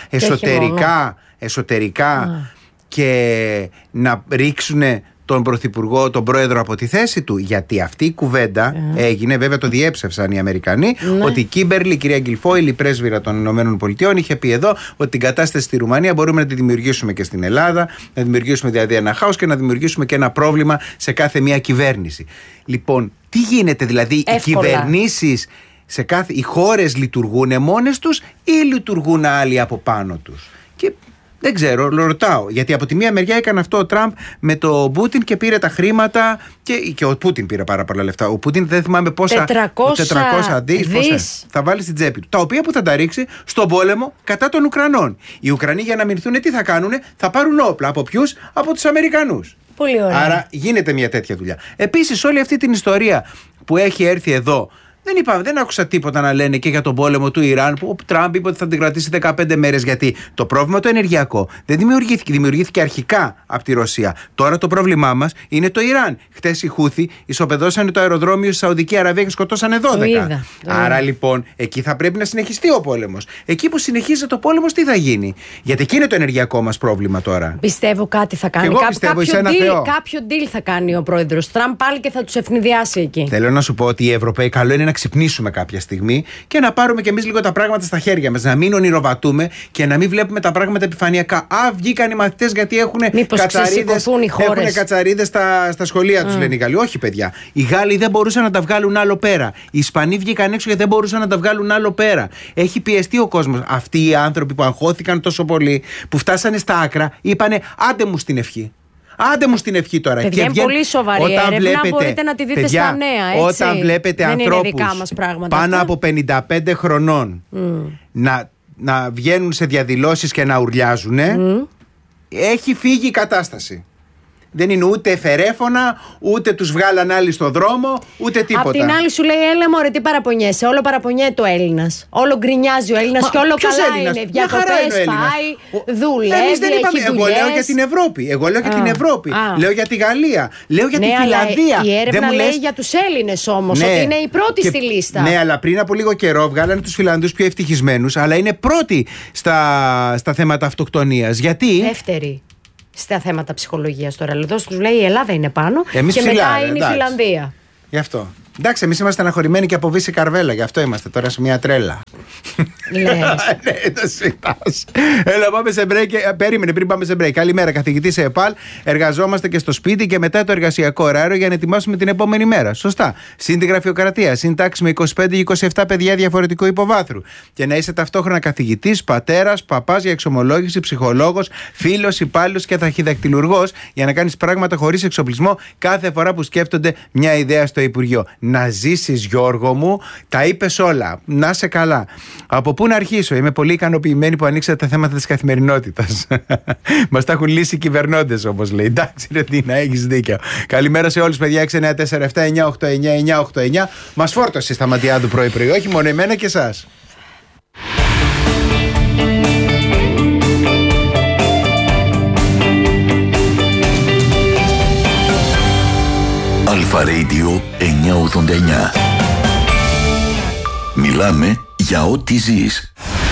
εσωτερικά και να ρίξουν τον πρωθυπουργό, τον πρόεδρο από τη θέση του. Γιατί αυτή η κουβέντα έγινε, βέβαια το διέψευσαν οι Αμερικανοί, ότι η Κίμπερλι, η κυρία Γκιλφόιλ, η πρέσβυρα των ΗΠΑ, είχε πει εδώ ότι την κατάσταση στη Ρουμανία μπορούμε να τη δημιουργήσουμε και στην Ελλάδα, να δημιουργήσουμε δηλαδή ένα χάος και να δημιουργήσουμε και ένα πρόβλημα σε κάθε μια κυβέρνηση. Λοιπόν, τι γίνεται δηλαδή? Οι κυβερνήσεις οι χώρες λειτουργούν μόνες τους ή λειτουργούν άλλοι από πάνω τους? Και δεν ξέρω, ρωτάω. Γιατί από τη μία μεριά έκανε αυτό ο Τραμπ με το Πούτιν και πήρε τα χρήματα. Και ο Πούτιν πήρε πάρα πολλά λεφτά. Ο Πούτιν δεν θυμάμαι πόσα. 400 δις θα βάλει στην τσέπη του. Τα οποία που θα τα ρίξει στον πόλεμο κατά των Ουκρανών. Οι Ουκρανοί για να μηνθούν τι θα κάνουν? Θα πάρουν όπλα. Από ποιους? Από τους Αμερικανούς. Πολύ ωραία. Άρα γίνεται μια τέτοια δουλειά. Επίσης, όλη αυτή την ιστορία που έχει έρθει εδώ. Δεν άκουσα τίποτα να λένε και για τον πόλεμο του Ιράν, που ο Τραμπ είπε ότι θα την κρατήσει 15 μέρες. Γιατί το πρόβλημα το ενεργειακό δεν δημιουργήθηκε αρχικά από τη Ρωσία. Τώρα το πρόβλημά μας είναι το Ιράν. Χτες οι Χούθι ισοπεδώσανε το αεροδρόμιο στη Σαουδική Αραβία και σκοτώσανε 12. Άρα λοιπόν εκεί θα πρέπει να συνεχιστεί ο πόλεμος. Εκεί που συνεχίζεται ο πόλεμος, τι θα γίνει? Γιατί εκεί είναι το ενεργειακό μας πρόβλημα τώρα. Πιστεύω κάτι θα κάνει. Κάποιο deal θα κάνει ο πρόεδρος Τραμπ πάλι και θα τους ευνηδιάσει εκεί. Θέλω να σου πω ότι οι Ευρωπαίοι καλό είναι να ξυπνήσουμε κάποια στιγμή και να πάρουμε κι εμείς λίγο τα πράγματα στα χέρια μας. Να μην ονειροβατούμε και να μην βλέπουμε τα πράγματα επιφανειακά. Βγήκαν οι μαθητές γιατί έχουν κατσαρίδες στα σχολεία τους, λένε οι Γάλλοι. Όχι, παιδιά. Οι Γάλλοι δεν μπορούσαν να τα βγάλουν άλλο πέρα. Οι Ισπανοί βγήκαν έξω γιατί δεν μπορούσαν να τα βγάλουν άλλο πέρα. Έχει πιεστεί ο κόσμος. Αυτοί οι άνθρωποι που αγχώθηκαν τόσο πολύ, που φτάσανε στα άκρα, είπανε άντε μου στην ευχή. Άντε μου στην ευχή τώρα. Παιδιά, είναι πολύ σοβαρή έρευνα, μπορείτε να τη δείτε στα νέα. Έτσι. Όταν βλέπετε ανθρώπους πάνω από 55 χρονών να βγαίνουν σε διαδηλώσεις και να ουρλιάζουν, έχει φύγει η κατάσταση. Δεν είναι ούτε φερέφωνα, ούτε τους βγάλαν άλλοι στο δρόμο, ούτε τίποτα. Απ' την άλλη σου λέει, έλα μωρέ, τι παραπονιέσαι. Όλο παραπονιέται ο Έλληνας. Όλο γκρινιάζει ο Έλληνας και όλο καλά Έλληνας? είναι. Διακοπές πάει, δουλεύει. Εμείς δεν είπαμε. Εγώ λέω για την Ευρώπη. Λέω για τη Γαλλία. Λέω για τη Φιλανδία. Η έρευνα λέει για τους Έλληνες όμως, ότι είναι οι πρώτοι στη λίστα. Ναι, αλλά πριν από λίγο καιρό βγάλανε τους Φιλανδούς πιο ευτυχισμένους, αλλά είναι πρώτοι στα θέματα αυτοκτονίας. Γιατί? Δεύτερη στα θέματα ψυχολογίας τώρα. Εδώ τους λέει η Ελλάδα είναι πάνω εμείς και ψηλά, μετά είναι η Φιλανδία. Γι' αυτό. Εντάξει, εμείς είμαστε αναχωρημένοι και από Βύση Καρβέλα, γι' αυτό είμαστε τώρα σε μια τρέλα. Ναι, το συντάς. Έλα, πάμε σε break. Περίμενε πριν πάμε σε break. Καλημέρα, καθηγητή σε ΕΠΑΛ. Εργαζόμαστε και στο σπίτι και μετά το εργασιακό ωράριο για να ετοιμάσουμε την επόμενη μέρα. Σωστά. Συν τη γραφειοκρατία, συν τάξη με 25-27 παιδιά διαφορετικού υποβάθρου. Και να είσαι ταυτόχρονα καθηγητής, πατέρας, παπάς για εξομολόγηση, ψυχολόγος, φίλος, υπάλληλος και ταχυδακτηλουργός για να κάνεις πράγματα χωρίς εξοπλισμό κάθε φορά που σκέφτονται μια ιδέα στο Υπουργείο. Να ζήσεις, Γιώργο μου, τα είπες όλα. Να είσαι καλά. Από πού να αρχίσω? Είμαι πολύ ικανοποιημένη που ανοίξατε τα θέματα της καθημερινότητας. Μας τα έχουν λύσει οι κυβερνώντες, όπως λέει. Εντάξει, ρε Τίνα, έχεις δίκιο. Καλημέρα σε όλους, παιδιά. 694-7-989-989. Μας φόρτωσε η Σταματιάδου πρωί-πρωί. Όχι μόνο εμένα και εσάς. Αλφα Radio 989. Μιλάμε για ό,τι ζεις.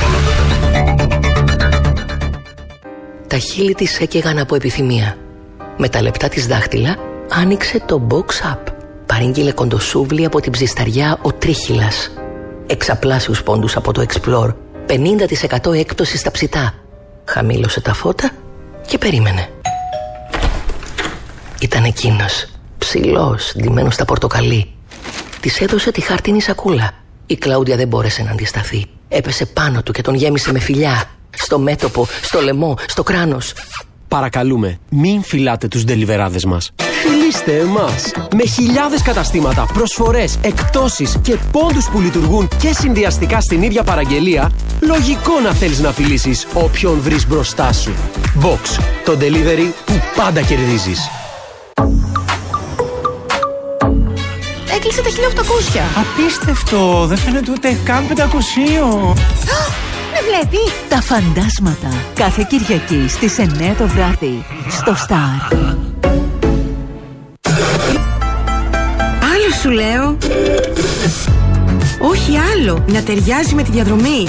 Τα χείλη της έκαιγαν από επιθυμία. Με τα λεπτά της δάχτυλα άνοιξε το box up. Παρήγγειλε κοντοσούβλι από την ψισταριά ο Τρίχυλας. Εξαπλάσιους πόντους από το Explore. 50% έκπτωση στα ψητά. Χαμήλωσε τα φώτα και περίμενε. Ήταν εκείνος, ψηλός, ντυμένος στα πορτοκαλί. Της έδωσε τη χάρτινη σακούλα. Η Κλάουντια δεν μπόρεσε να αντισταθεί. Έπεσε πάνω του και τον γέμισε με φιλιά. Στο μέτωπο, στο λαιμό, στο κράνος. Παρακαλούμε, μην φυλάτε τους ντελιβεράδες μας. Φιλήστε εμάς. Με χιλιάδες καταστήματα, προσφορές, εκπτώσεις και πόντους που λειτουργούν και συνδυαστικά στην ίδια παραγγελία, λογικό να θέλεις να φιλήσεις όποιον βρεις μπροστά σου. Box, το delivery που πάντα κερδίζεις. Έκλεισε τα 1800. Απίστευτο, δεν φαίνεται ούτε καν 500. Με βλέπει. Τα φαντάσματα. Κάθε Κυριακή στις 9 το βράδυ στο Star. Άλλο σου λέω. Όχι άλλο. Να ταιριάζει με τη διαδρομή.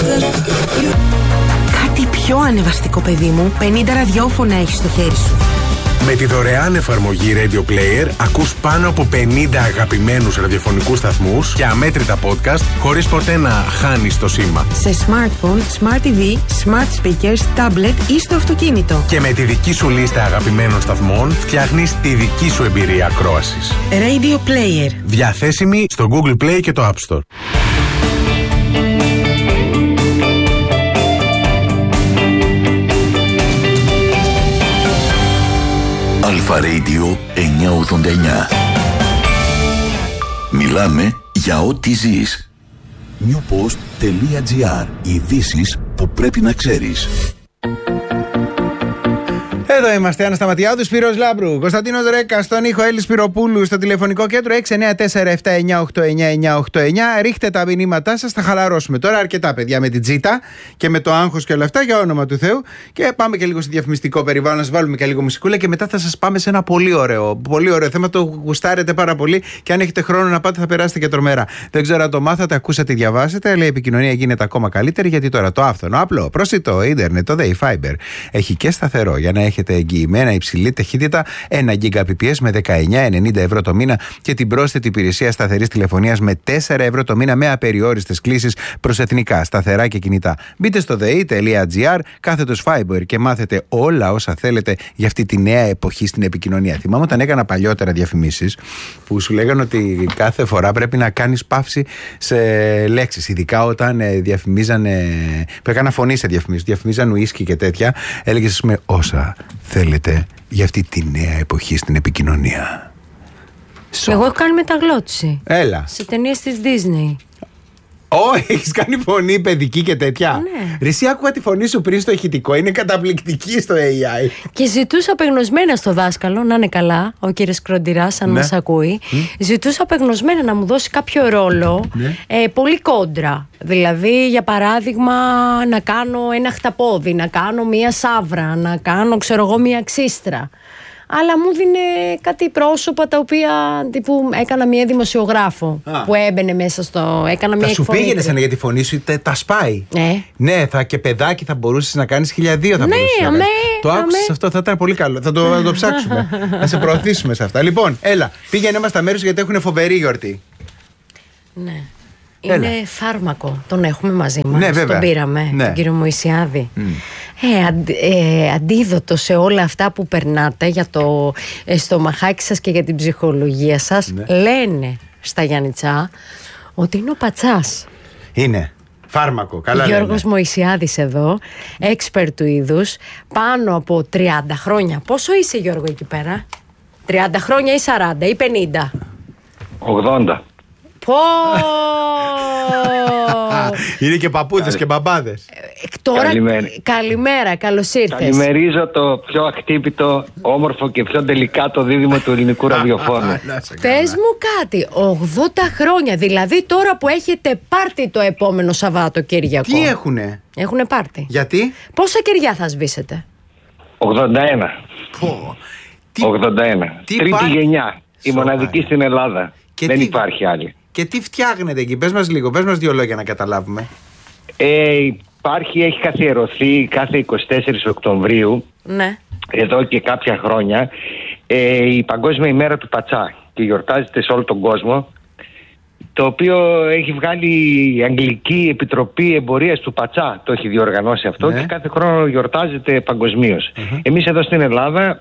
Κάτι πιο ανεβαστικό, παιδί μου. 50 ραδιόφωνα έχεις στο χέρι σου. Με τη δωρεάν εφαρμογή Radio Player ακούς πάνω από 50 αγαπημένους ραδιοφωνικούς σταθμούς και αμέτρητα podcast χωρίς ποτέ να χάνεις το σήμα. Σε smartphone, smart TV, smart speakers, tablet ή στο αυτοκίνητο. Και με τη δική σου λίστα αγαπημένων σταθμών φτιάχνεις τη δική σου εμπειρία ακρόασης. Radio Player. Διαθέσιμη στο Google Play και το App Store. Αλφα Radio 989. Μιλάμε για ό,τι ζεις. Newpost.gr. Ειδήσεις που πρέπει να ξέρεις. Εδώ είμαστε, Άννα Σταματιάδου, Σπύρος Λάμπρου, Κωνσταντίνος Ρέκας, στον ήχο Έλλης Σπυροπούλου, στο τηλεφωνικό κέντρο 694-7-989-989. Ρίχτε τα μηνύματά σας, θα χαλαρώσουμε τώρα αρκετά, παιδιά, με την τζίτα και με το άγχος και όλα αυτά, για όνομα του Θεού. Και πάμε και λίγο στο διαφημιστικό περιβάλλον, να σας βάλουμε και λίγο μουσικούλα και μετά θα σας πάμε σε ένα πολύ ωραίο θέμα. Το γουστάρετε πάρα πολύ και αν έχετε χρόνο να πάτε θα περάσετε και τρομερά. Δεν ξέρω αν το μάθατε, ακούσατε, διαβάσετε, αλλά η επικοινωνία γίνεται ακόμα καλύτερη γιατί τώρα το άφθονο, απλό, πρόσιτο ίντερνετ, το ΔΕΗ Fiber έχει και σταθερό για να έχετε εγγυημένα υψηλή ταχύτητα 1 Gbps με 19,90 ευρώ το μήνα και την πρόσθετη υπηρεσία σταθερής τηλεφωνίας με 4 ευρώ το μήνα με απεριόριστες κλήσεις προς εθνικά, σταθερά και κινητά. Μπείτε στο dei.gr /Fiber και μάθετε όλα όσα θέλετε για αυτή τη νέα εποχή στην επικοινωνία. Θυμάμαι όταν έκανα παλιότερα διαφημίσεις που σου λέγανε ότι κάθε φορά πρέπει να κάνεις παύση σε λέξεις, ειδικά όταν διαφημίζανε, που έκανα φωνή σε διαφημίσεις, διαφημίζαν ουίσκι και τέτοια, έλεγες ας πούμε όσα θέλετε για αυτή τη νέα εποχή στην επικοινωνία. Εγώ έχω κάνει μεταγλώτηση. Έλα. Σε ταινίες της Disney. Έχεις κάνει φωνή παιδική και τέτοια. Ναι. Ρε, εσύ άκουγα τη φωνή σου πριν στο ηχητικό. Είναι καταπληκτική στο AI. Και ζητούσα απεγνωσμένα στο δάσκαλο, να είναι καλά, ο κύριος Κροντηράς, αν μας ακούει. Ζητούσα απεγνωσμένα να μου δώσει κάποιο ρόλο πολύ κόντρα. Δηλαδή, για παράδειγμα, να κάνω ένα χταπόδι, να κάνω μία σαύρα, να κάνω, ξέρω εγώ, μία ξύστρα. Αλλά μου δίνε κάτι πρόσωπα τα οποία τύπου έκανα μία δημοσιογράφο που έμπαινε μέσα στο. Έκανα μία εκφωνήτρια. Σου πήγαινε για τη φωνή σου, τα σπάει. Ναι, και παιδάκι θα μπορούσες να κάνεις 1.200 θα μπορούσες να κάνεις. Το άκουσες αυτό, θα ήταν πολύ καλό. Θα το ψάξουμε. Θα σε προωθήσουμε σε αυτά. Λοιπόν, έλα, πήγαινε μας στα μέρη σου γιατί έχουν φοβερή γιορτή. Ναι. Είναι φάρμακο. Τον έχουμε μαζί μας. Ναι, βέβαια. Τον πήραμε, τον κύριο Μωυσιάδη. Αντίδοτο σε όλα αυτά που περνάτε για το στομαχάκι σας και για την ψυχολογία σας, λένε στα Γιάννητσά ότι είναι ο πατσάς. Είναι φάρμακο, καλά. Γιώργος Μωυσιάδης εδώ, expert του είδους, πάνω από 30 χρόνια. Πόσο είσαι, Γιώργο, εκεί πέρα? 30 χρόνια ή 40 ή 50? 80. Είναι και παππούδες και μπαμπάδες. Τώρα, καλημέρα, καλώς ήρθες. Καλημερίζω το πιο ακτύπητο, όμορφο και πιο τελικάτο δίδυμο του ελληνικού ραδιοφώνου. Πες μου κάτι, 80 χρόνια, δηλαδή τώρα που έχετε πάρτι το επόμενο Σαββάτοκύριακο. Τι έχουνε? Έχουνε πάρτι. Γιατί? Πόσα κεριά θα σβήσετε? 81. 81. Τρίτη γενιά. Η μοναδική στην Ελλάδα. Δεν υπάρχει άλλη. Και τι φτιάχνετε εκεί? Πες μας λίγο, πες μας 2 λόγια να καταλάβουμε. Έχει καθιερωθεί κάθε 24 Οκτωβρίου, εδώ και κάποια χρόνια, η Παγκόσμια ημέρα του πατσά και γιορτάζεται σε όλο τον κόσμο, το οποίο έχει βγάλει η Αγγλική Επιτροπή Εμπορίας του Πατσά, το έχει διοργανώσει αυτό, και κάθε χρόνο γιορτάζεται παγκοσμίως. Εμείς εδώ στην Ελλάδα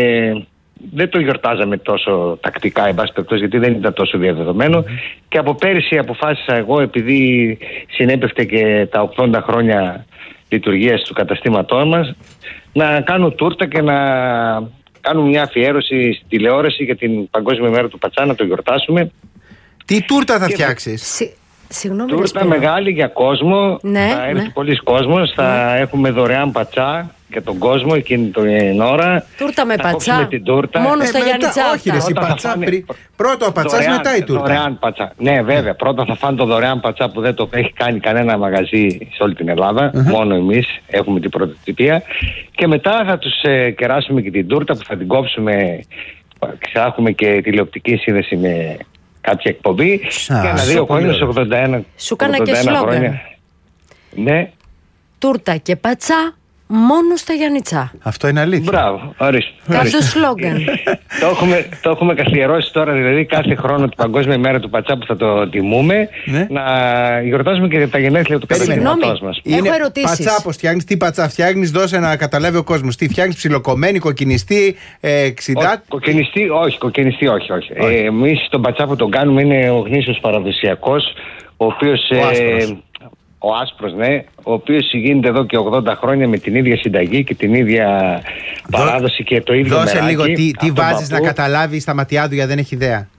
δεν το γιορτάζαμε τόσο τακτικά, εν πάση περιπτώσει, γιατί δεν ήταν τόσο διαδεδομένο. Και από πέρυσι αποφάσισα εγώ, επειδή συνέπεφτε και τα 80 χρόνια λειτουργίας του καταστήματός μας, να κάνω τούρτα και να κάνουμε μια αφιέρωση στη τηλεόραση για την Παγκόσμια ημέρα του Πατσά, να το γιορτάσουμε. Τι τούρτα θα φτιάξεις? Τούρτα μεγάλη για κόσμο. Θα έρθει πολλής κόσμος. Θα έχουμε δωρεάν πατσά για τον κόσμο εκείνη την ώρα. Τούρτα με πατσά. Την τούρτα. Μόνο στα Γιάννητσά. Όχι, ρε, πατσά. Πρώτο ο πατσάς, μετά η τούρτα. Δωρεάν πατσά. Ναι, βέβαια. Πρώτα θα φάνε το δωρεάν πατσά που δεν το έχει κάνει κανένα μαγαζί σε όλη την Ελλάδα. Μόνο εμείς έχουμε την πρωτοτυπία. Και μετά θα τους κεράσουμε και την τούρτα που θα την κόψουμε. Θα έχουμε και τηλεοπτική σύνδεση με κάποια εκπομπή. Και ένα δύο χρόνια σε 81. Σου έκανα και σλόγγαν. Ναι. Τούρτα και πατσά μόνο στα Γιάννητσά. Αυτό είναι αλήθεια. Μπράβο, ορίστε. Κάτω σλόγγαν. Το έχουμε καθιερώσει τώρα, δηλαδή κάθε χρόνο την Παγκόσμια ημέρα του Πατσά που θα το τιμούμε, να γιορτάζουμε και τα γενέθλια του καταστήματός μας. Έχω ερωτήσεις. Πατσά, πώς φτιάχνεις, τι πατσά φτιάχνεις, δώσε να καταλάβει ο κόσμος. Τι φτιάχνεις, ψιλοκομμένη, κοκκινιστή, ξηδά? Κοκκινιστή όχι. Εμείς τον πατσά που τον κάνουμε είναι ο γνήσιος παραδοσιακός, ο οποίος. Ο άσπρος, ναι, ο οποίος γίνεται εδώ και 80 χρόνια με την ίδια συνταγή και την ίδια παράδοση και το ίδιο μεράκι. Δώσε λίγο τι βάζεις να καταλάβει στα ματιά του, γιατί δεν έχει ιδέα.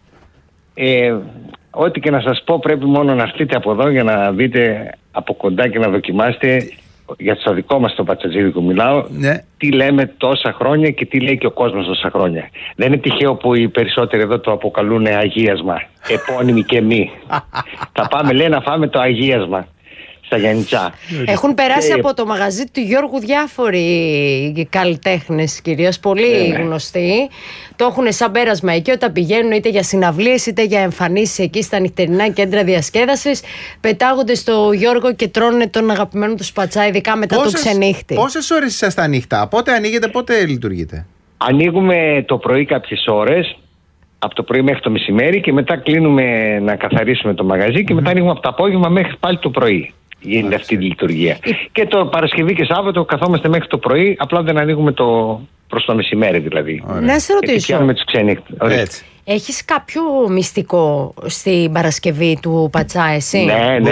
Ό,τι και να σας πω, πρέπει μόνο να έρθετε από εδώ για να δείτε από κοντά και να δοκιμάσετε, για το δικό μας το πατσατζίδικο μιλάω, τι λέμε τόσα χρόνια και τι λέει και ο κόσμος τόσα χρόνια. Δεν είναι τυχαίο που οι περισσότεροι εδώ το αποκαλούν αγίασμα, επώνυμοι και μη. Θα πάμε, λέει, να φάμε το αγίασμα στα Γιάννητσά. Έχουν περάσει από το μαγαζί του Γιώργου διάφοροι καλλιτέχνες, κυρίως πολύ γνωστοί. Το έχουν σαν πέρασμα εκεί όταν πηγαίνουν είτε για συναυλίες είτε για εμφανίσεις εκεί στα νυχτερινά κέντρα διασκέδασης. Πετάγονται στο Γιώργο και τρώνε τον αγαπημένο τους πατσά, ειδικά μετά το ξενύχτη. Πόσες ώρες είσαστε ανοιχτά, πότε ανοίγετε, πότε λειτουργείτε? Ανοίγουμε το πρωί κάποιες ώρες, από το πρωί μέχρι το μεσημέρι, και μετά κλείνουμε να καθαρίσουμε το μαγαζί και μετά ανοίγουμε από το απόγευμα μέχρι πάλι το πρωί. Γίνεται αυτή η λειτουργία. Και το Παρασκευή και Σάββατο καθόμαστε μέχρι το πρωί, απλά δεν ανοίγουμε προς το μεσημέρι δηλαδή. Να σε ρωτήσω. Πιάνουμε τους ξενύχτες. Έχεις κάποιο μυστικό στην Παρασκευή του Πατσά, εσύ? Ναι,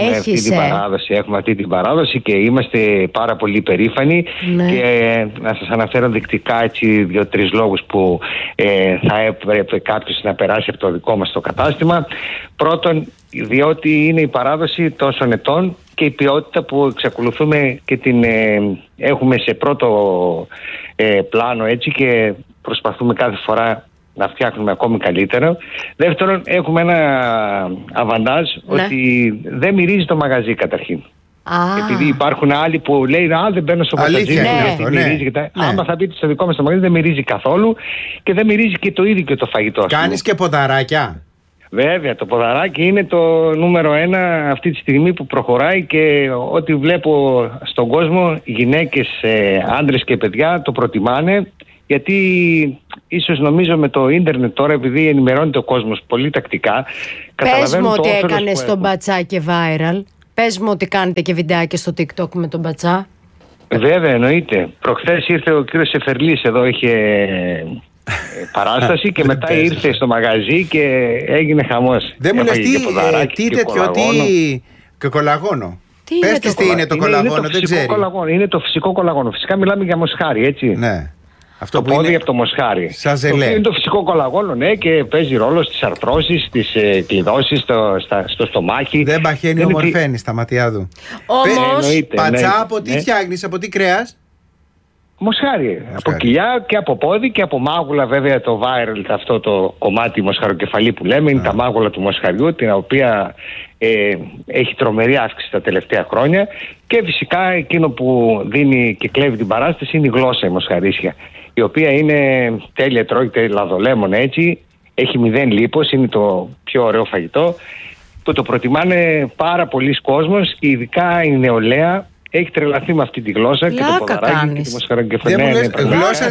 έχουμε αυτή την παράδοση και είμαστε πάρα πολύ περήφανοι. Και να σας αναφέρω δεικτικά έτσι 2-3 λόγους που θα έπρεπε κάποιος να περάσει από το δικό μας το κατάστημα. Πρώτον, διότι είναι η παράδοση τόσων ετών και η ποιότητα που εξακολουθούμε και την έχουμε σε πρώτο πλάνο έτσι, και προσπαθούμε κάθε φορά να φτιάχνουμε ακόμη καλύτερο. Δεύτερον, έχουμε ένα αβαντάζ ότι δεν μυρίζει το μαγαζί καταρχήν. Επειδή υπάρχουν άλλοι που λέει δεν μπαίνω στο μαγαζί, μυρίζει. Άμα θα μπείτε στο δικό μας το μαγαζί, δεν μυρίζει καθόλου και δεν μυρίζει και το ίδιο και το φαγητό. Κάνεις και ποδαράκια? Βέβαια, το ποδαράκι είναι το νούμερο 1 αυτή τη στιγμή που προχωράει, και ό,τι βλέπω στον κόσμο, γυναίκες, άντρες και παιδιά το προτιμάνε, γιατί ίσως νομίζω με το ίντερνετ τώρα, επειδή ενημερώνεται ο κόσμος πολύ τακτικά, πες μου ότι έκανες τον Πατσά και viral. Πες μου ότι κάνετε και βιντεάκια στο TikTok με τον Πατσά. Βέβαια, εννοείται. Προχθές ήρθε ο κύριος Σεφερλής εδώ, είχε παράσταση και μετά ήρθε στο μαγαζί και έγινε χαμός. Δεν μου λες τι τέτοιο, και κολαγόνο. Πες τι είναι το κολαγόνο, δεν ξέρει. Είναι το φυσικό κολαγόνο. Φυσικά μιλάμε για μοσχάρι, έτσι. Ναι. Αυτό το πόδι από το μοσχάρι. Σαν ζελέ. Είναι το φυσικό κολαγόνο, ναι, και παίζει ρόλο στις αρθρώσεις, στις κλειδώσεις, στο στομάχι. Δεν παχαίνει, ομορφαίνει στα ματιά του. Όμως, Πατσά, από τι φτιάχνεις, από τι κρέας? Μοσχάρι. Από κοιλιά και από πόδι και από μάγουλα, βέβαια το viral, αυτό το κομμάτι μοσχαροκεφαλή που λέμε, είναι τα μάγουλα του μοσχαριού, την οποία έχει τρομερή αύξηση τα τελευταία χρόνια. Και φυσικά εκείνο που δίνει και κλέβει την παράσταση είναι η γλώσσα, η μοσχαρίσια, η οποία είναι τέλεια, τρώγεται λαδολέμονα έτσι, έχει 0 λίπος, είναι το πιο ωραίο φαγητό που το προτιμάνε πάρα πολλοί κόσμος, και ειδικά η νεολαία έχει τρελαθεί με αυτή τη γλώσσα. Και το ποδαράκι και τη μοσχαροκεφαλή. Γλώσσα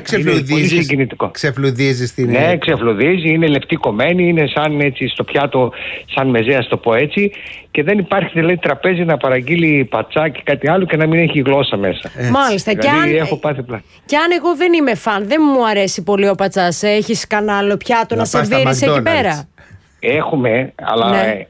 ξεφλουδίζεις την... Ναι, ξεφλουδίζει, είναι λεπτή κομμένη, είναι σαν έτσι στο πιάτο, σαν μεζέα, το πω έτσι, και δεν υπάρχει δηλαδή τραπέζι να παραγγείλει πατσά και κάτι άλλο και να μην έχει γλώσσα μέσα. Μάλιστα. Δηλαδή, και αν εγώ δεν είμαι φαν, δεν μου αρέσει πολύ ο πατσάς, έχεις κανένα άλλο πιάτο να σερβίρεις εκεί πέρα? Έχουμε, αλλά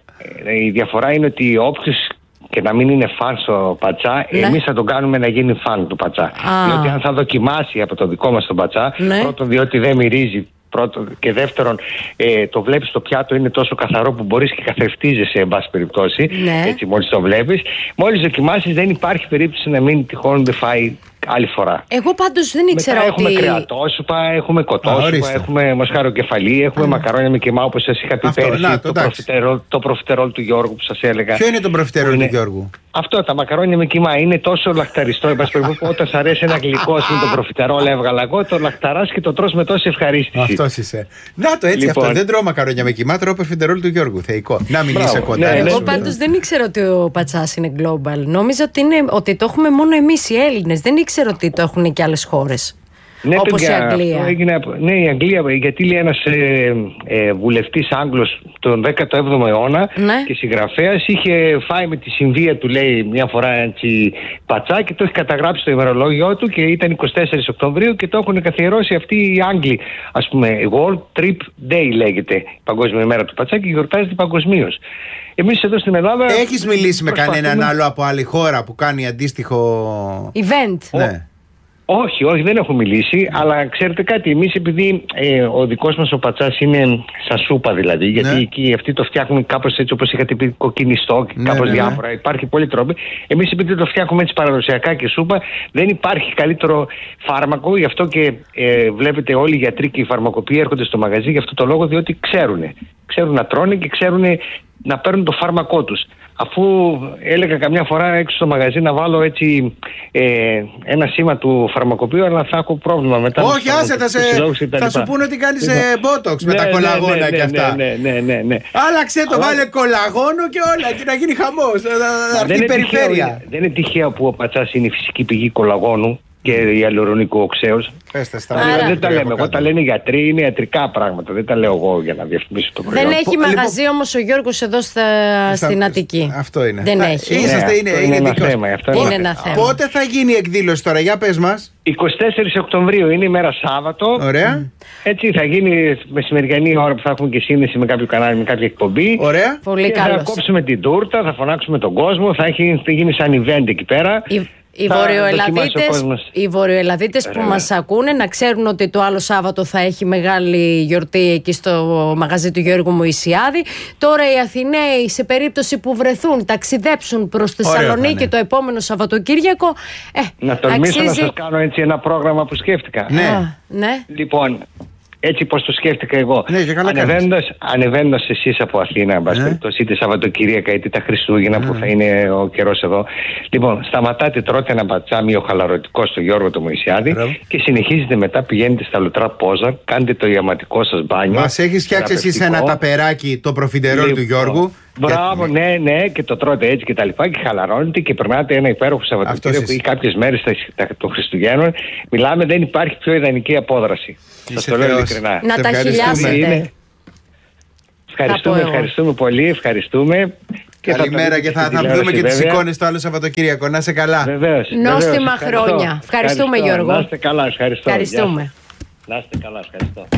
η διαφορά είναι ότι όποιος και να μην είναι φαν στο πατσά, εμείς θα τον κάνουμε να γίνει φαν του πατσά. Διότι αν θα δοκιμάσει από το δικό μας τον πατσά, πρώτον διότι δεν μυρίζει, και δεύτερον το βλέπεις το πιάτο είναι τόσο καθαρό που μπορείς και καθρεφτίζεσαι εν πάση περιπτώσει, έτσι μόλις το βλέπεις. Μόλις δοκιμάσεις δεν υπάρχει περίπτωση να μην τυχόν δεν φάει άλλη φορά. Εγώ πάντως δεν ήξερα ότι... Έχουμε κρεατόσουπα, έχουμε κοτόσουπα, έχουμε μοσχαροκεφαλή, έχουμε μακαρόνια με κιμά, όπως σας είχα πει πέρυσι, το προφιτερόλ του Γιώργου που σας έλεγα. Ποιο είναι το προφιτερόλ του Γιώργου? Αυτό, τα μακαρόνια με κιμά, είναι τόσο λαχταριστό. Όταν σου αρέσει ένα γλυκό, με το προφιτερόλ έβγαλα εγώ, το λαχταράς και το τρως με τόση ευχαρίστηση. Αυτός είσαι. Να το έτσι, αυτό. Δεν τρώω μακαρόνια με κιμά, τρώω προφιτερόλ του Γιώργου. Θεϊκό. Να μην είσαι κοντά. Εγώ πάντως δεν ήξερα ότι ο πατσάς είναι global. Νόμιζα ότι το έχουμε μόνο εμείς οι Έλληνες. Δεν ήξερα ότι το έχουν και άλλες χώρες. Ναι, όπως η Αγγλία. Η Αγγλία, γιατί λέει ένας βουλευτής Άγγλος τον 17ο αιώνα και συγγραφέας είχε φάει με τη συνδία του, λέει, μια φορά έτσι πατσά και το έχει καταγράψει στο ημερολόγιο του και ήταν 24 Οκτωβρίου και το έχουν καθιερώσει αυτοί οι Άγγλοι. Ας πούμε, World Trip Day λέγεται η Παγκόσμια ημέρα του πατσά και γιορτάζεται παγκοσμίως. Εμείς εδώ στην Ελλάδα... Έχεις μιλήσει με κανέναν άλλο από άλλη χώρα που κάνει αντίστοιχο event? Ναι. Όχι, δεν έχω μιλήσει, αλλά ξέρετε κάτι, εμείς επειδή ο δικός μας ο πατσάς είναι σαν σούπα δηλαδή, γιατί εκεί αυτοί το φτιάχνουν κάπως έτσι όπως είχατε πει, κοκκινιστό και κάπως διάφορα, υπάρχει πολλοί τρόποι. Εμείς επειδή το φτιάχνουμε έτσι παραδοσιακά και σούπα, δεν υπάρχει καλύτερο φάρμακο, γι' αυτό και βλέπετε όλοι οι γιατροί και οι φαρμακοποιοί έρχονται στο μαγαζί για αυτό το λόγο, διότι ξέρουν να τρώνε και ξέρουν να παίρνουν το φάρμακό τους. Αφού έλεγα καμιά φορά έξω στο μαγαζί να βάλω έτσι ένα σήμα του φαρμακοποιού, αλλά θα έχω πρόβλημα μετά. Όχι, άσε, θα σου πούνε ότι κάνεις μπότοξ με τα κολαγόνα και αυτά. Ναι. Άλλαξε το, βάλε κολαγόνο και όλα και να γίνει χαμός. Αυτή η περιφέρεια. Δεν είναι τυχαίο που ο πατσάς είναι η φυσική πηγή κολαγόνου. και ιαλουρονικού οξέως. Δεν τα λέμε εγώ, τα λένε γιατροί, είναι ιατρικά πράγματα. Δεν τα λέω εγώ για να διαφημίσω το προϊόν. Δεν έχει μαγαζί όμως ο Γιώργος εδώ στην Αττική. Αυτό είναι. Δεν έχει. Είναι ένα θέμα. Είναι ένα θέμα. Πότε θα γίνει η εκδήλωση τώρα, για πες μας. 24 Οκτωβρίου είναι ημέρα Σάββατο. Ωραία. Έτσι θα γίνει μεσημεριανή ώρα που θα έχουμε και σύνδεση με κάποιο κανάλι, με κάποια εκπομπή. Ωραία. Πολύ καλώς. Θα κόψουμε την τούρτα, θα φωνάξουμε τον κόσμο, θα γίνει σαν event εκεί πέρα. Οι Βορειοελλαδίτες που μας ακούνε να ξέρουν ότι το άλλο Σάββατο θα έχει μεγάλη γιορτή εκεί στο μαγαζί του Γιώργου Μωυσιάδη. Τώρα οι Αθηναίοι, σε περίπτωση που βρεθούν, ταξιδέψουν προς Θεσσαλονίκη το επόμενο Σαββατοκύριακο. Να τολμήσω να σας κάνω έτσι ένα πρόγραμμα που σκέφτηκα. Ναι. Λοιπόν, έτσι πως το σκέφτηκα εγώ. Ναι, ανεβαίνοντας εσείς από Αθήνα, εν πάση περιπτώσει, είτε Σαββατοκύριακα είτε τα Χριστούγεννα που θα είναι ο καιρός εδώ. Λοιπόν, σταματάτε, τρώτε ένα μπατσάμι χαλαρωτικό στο Γιώργο το Μωυσιάδη και συνεχίζετε μετά, πηγαίνετε στα Λουτρά Πόζα, κάντε το ιαματικό σας μπάνιο. Μας έχεις φτιάξει εσείς ένα ταπεράκι, το προφιτερόλ του Γιώργου. Μπράβο, ναι, και το τρώτε έτσι και τα λοιπά και χαλαρώνετε και περνάτε ένα υπέροχο Σαββατοκύριακο ή κάποιες μέρες των Χριστουγέννων. Μιλάμε, δεν υπάρχει πιο ιδανική απόδραση. Σας το λέω ειλικρινά. Να τα χιλιάσετε. Ευχαριστούμε πολύ, ευχαριστούμε. Καλημέρα και θα δούμε και τις εικόνες το άλλο Σαββατοκύριακο. Να είσαι καλά. Βεβαίως. Νόστιμα χρόνια. Ευχαριστούμε, Γιώργο. Να είστε καλά, ευχαριστώ. Να είστε καλά, ευχαριστώ.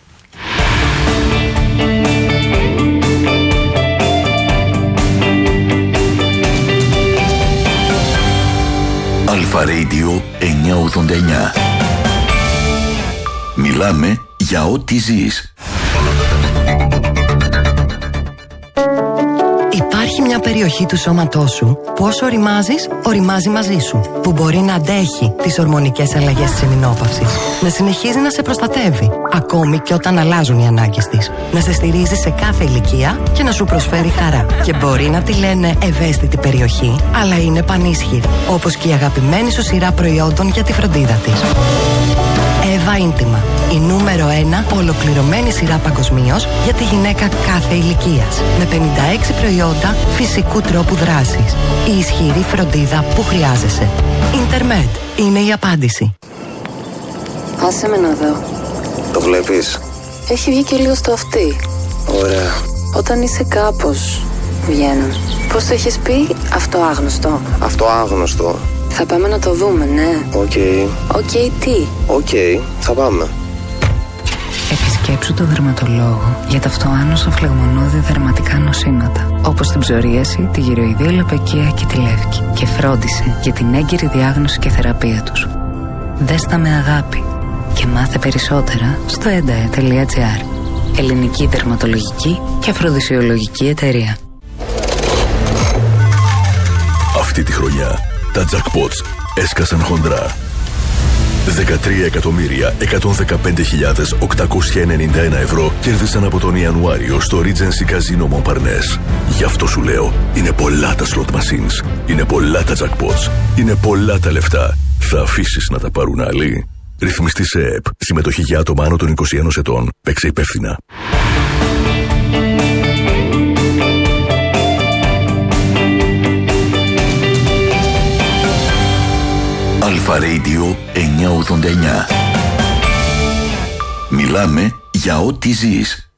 Αλφα Radio 989. Μιλάμε για ό,τι ζεις. Υπάρχει μια περιοχή του σώματός σου που όσο οριμάζεις, οριμάζει μαζί σου. Που μπορεί να αντέχει τις ορμονικές αλλαγές της εμεινόπαυσης. Να συνεχίζει να σε προστατεύει, ακόμη και όταν αλλάζουν οι ανάγκες της. Να σε στηρίζει σε κάθε ηλικία και να σου προσφέρει χαρά. Και μπορεί να τη λένε ευαίσθητη περιοχή, αλλά είναι πανίσχυρη. Όπως και η αγαπημένη σου σειρά προϊόντων για τη φροντίδα της. Εύα Ίντιμα. Η νούμερο 1 ολοκληρωμένη σειρά παγκοσμίως για τη γυναίκα κάθε ηλικίας. Με 56 προϊόντα φυσικού τρόπου δράσης. Η ισχυρή φροντίδα που χρειάζεσαι. Ιντερμετ είναι η απάντηση. Άσε με να δω. Το βλέπεις? Έχει βγει και λίγο στο αυτί. Ωραία. Όταν είσαι κάπως, βγαίνουν. Πώς το έχεις πει? Αυτό άγνωστο. Αυτό άγνωστο. Θα πάμε να το δούμε, ναι. Οκ. Τι? Θα πάμε. Επισκέψου το δερματολόγο για ταυτοάνωσα φλεγμονώδη δερματικά νοσήματα, όπως την ψωρίαση, τη γυροειδία λοπεκία και τη λεύκη, και φρόντισε για την έγκυρη διάγνωση και θεραπεία τους. Δέστα με αγάπη και μάθε περισσότερα στο endae.gr. Ελληνική δερματολογική και αφροδισιολογική εταιρεία. Αυτή τη χρονιά τα jackpots έσκασαν χοντρά. 13.115.891 ευρώ κέρδισαν από τον Ιανουάριο στο Regency Casino Montparnasse. Γι' αυτό σου λέω, είναι πολλά τα slot machines, είναι πολλά τα jackpots, είναι πολλά τα λεφτά. Θα αφήσεις να τα πάρουν άλλοι? Ρυθμιστή σε ΕΠ. Συμμετοχή για άτομα άνω των 21 ετών. Παίξε υπεύθυνα. Αλφα Radio 989. Μιλάμε για ό,τι ζεις.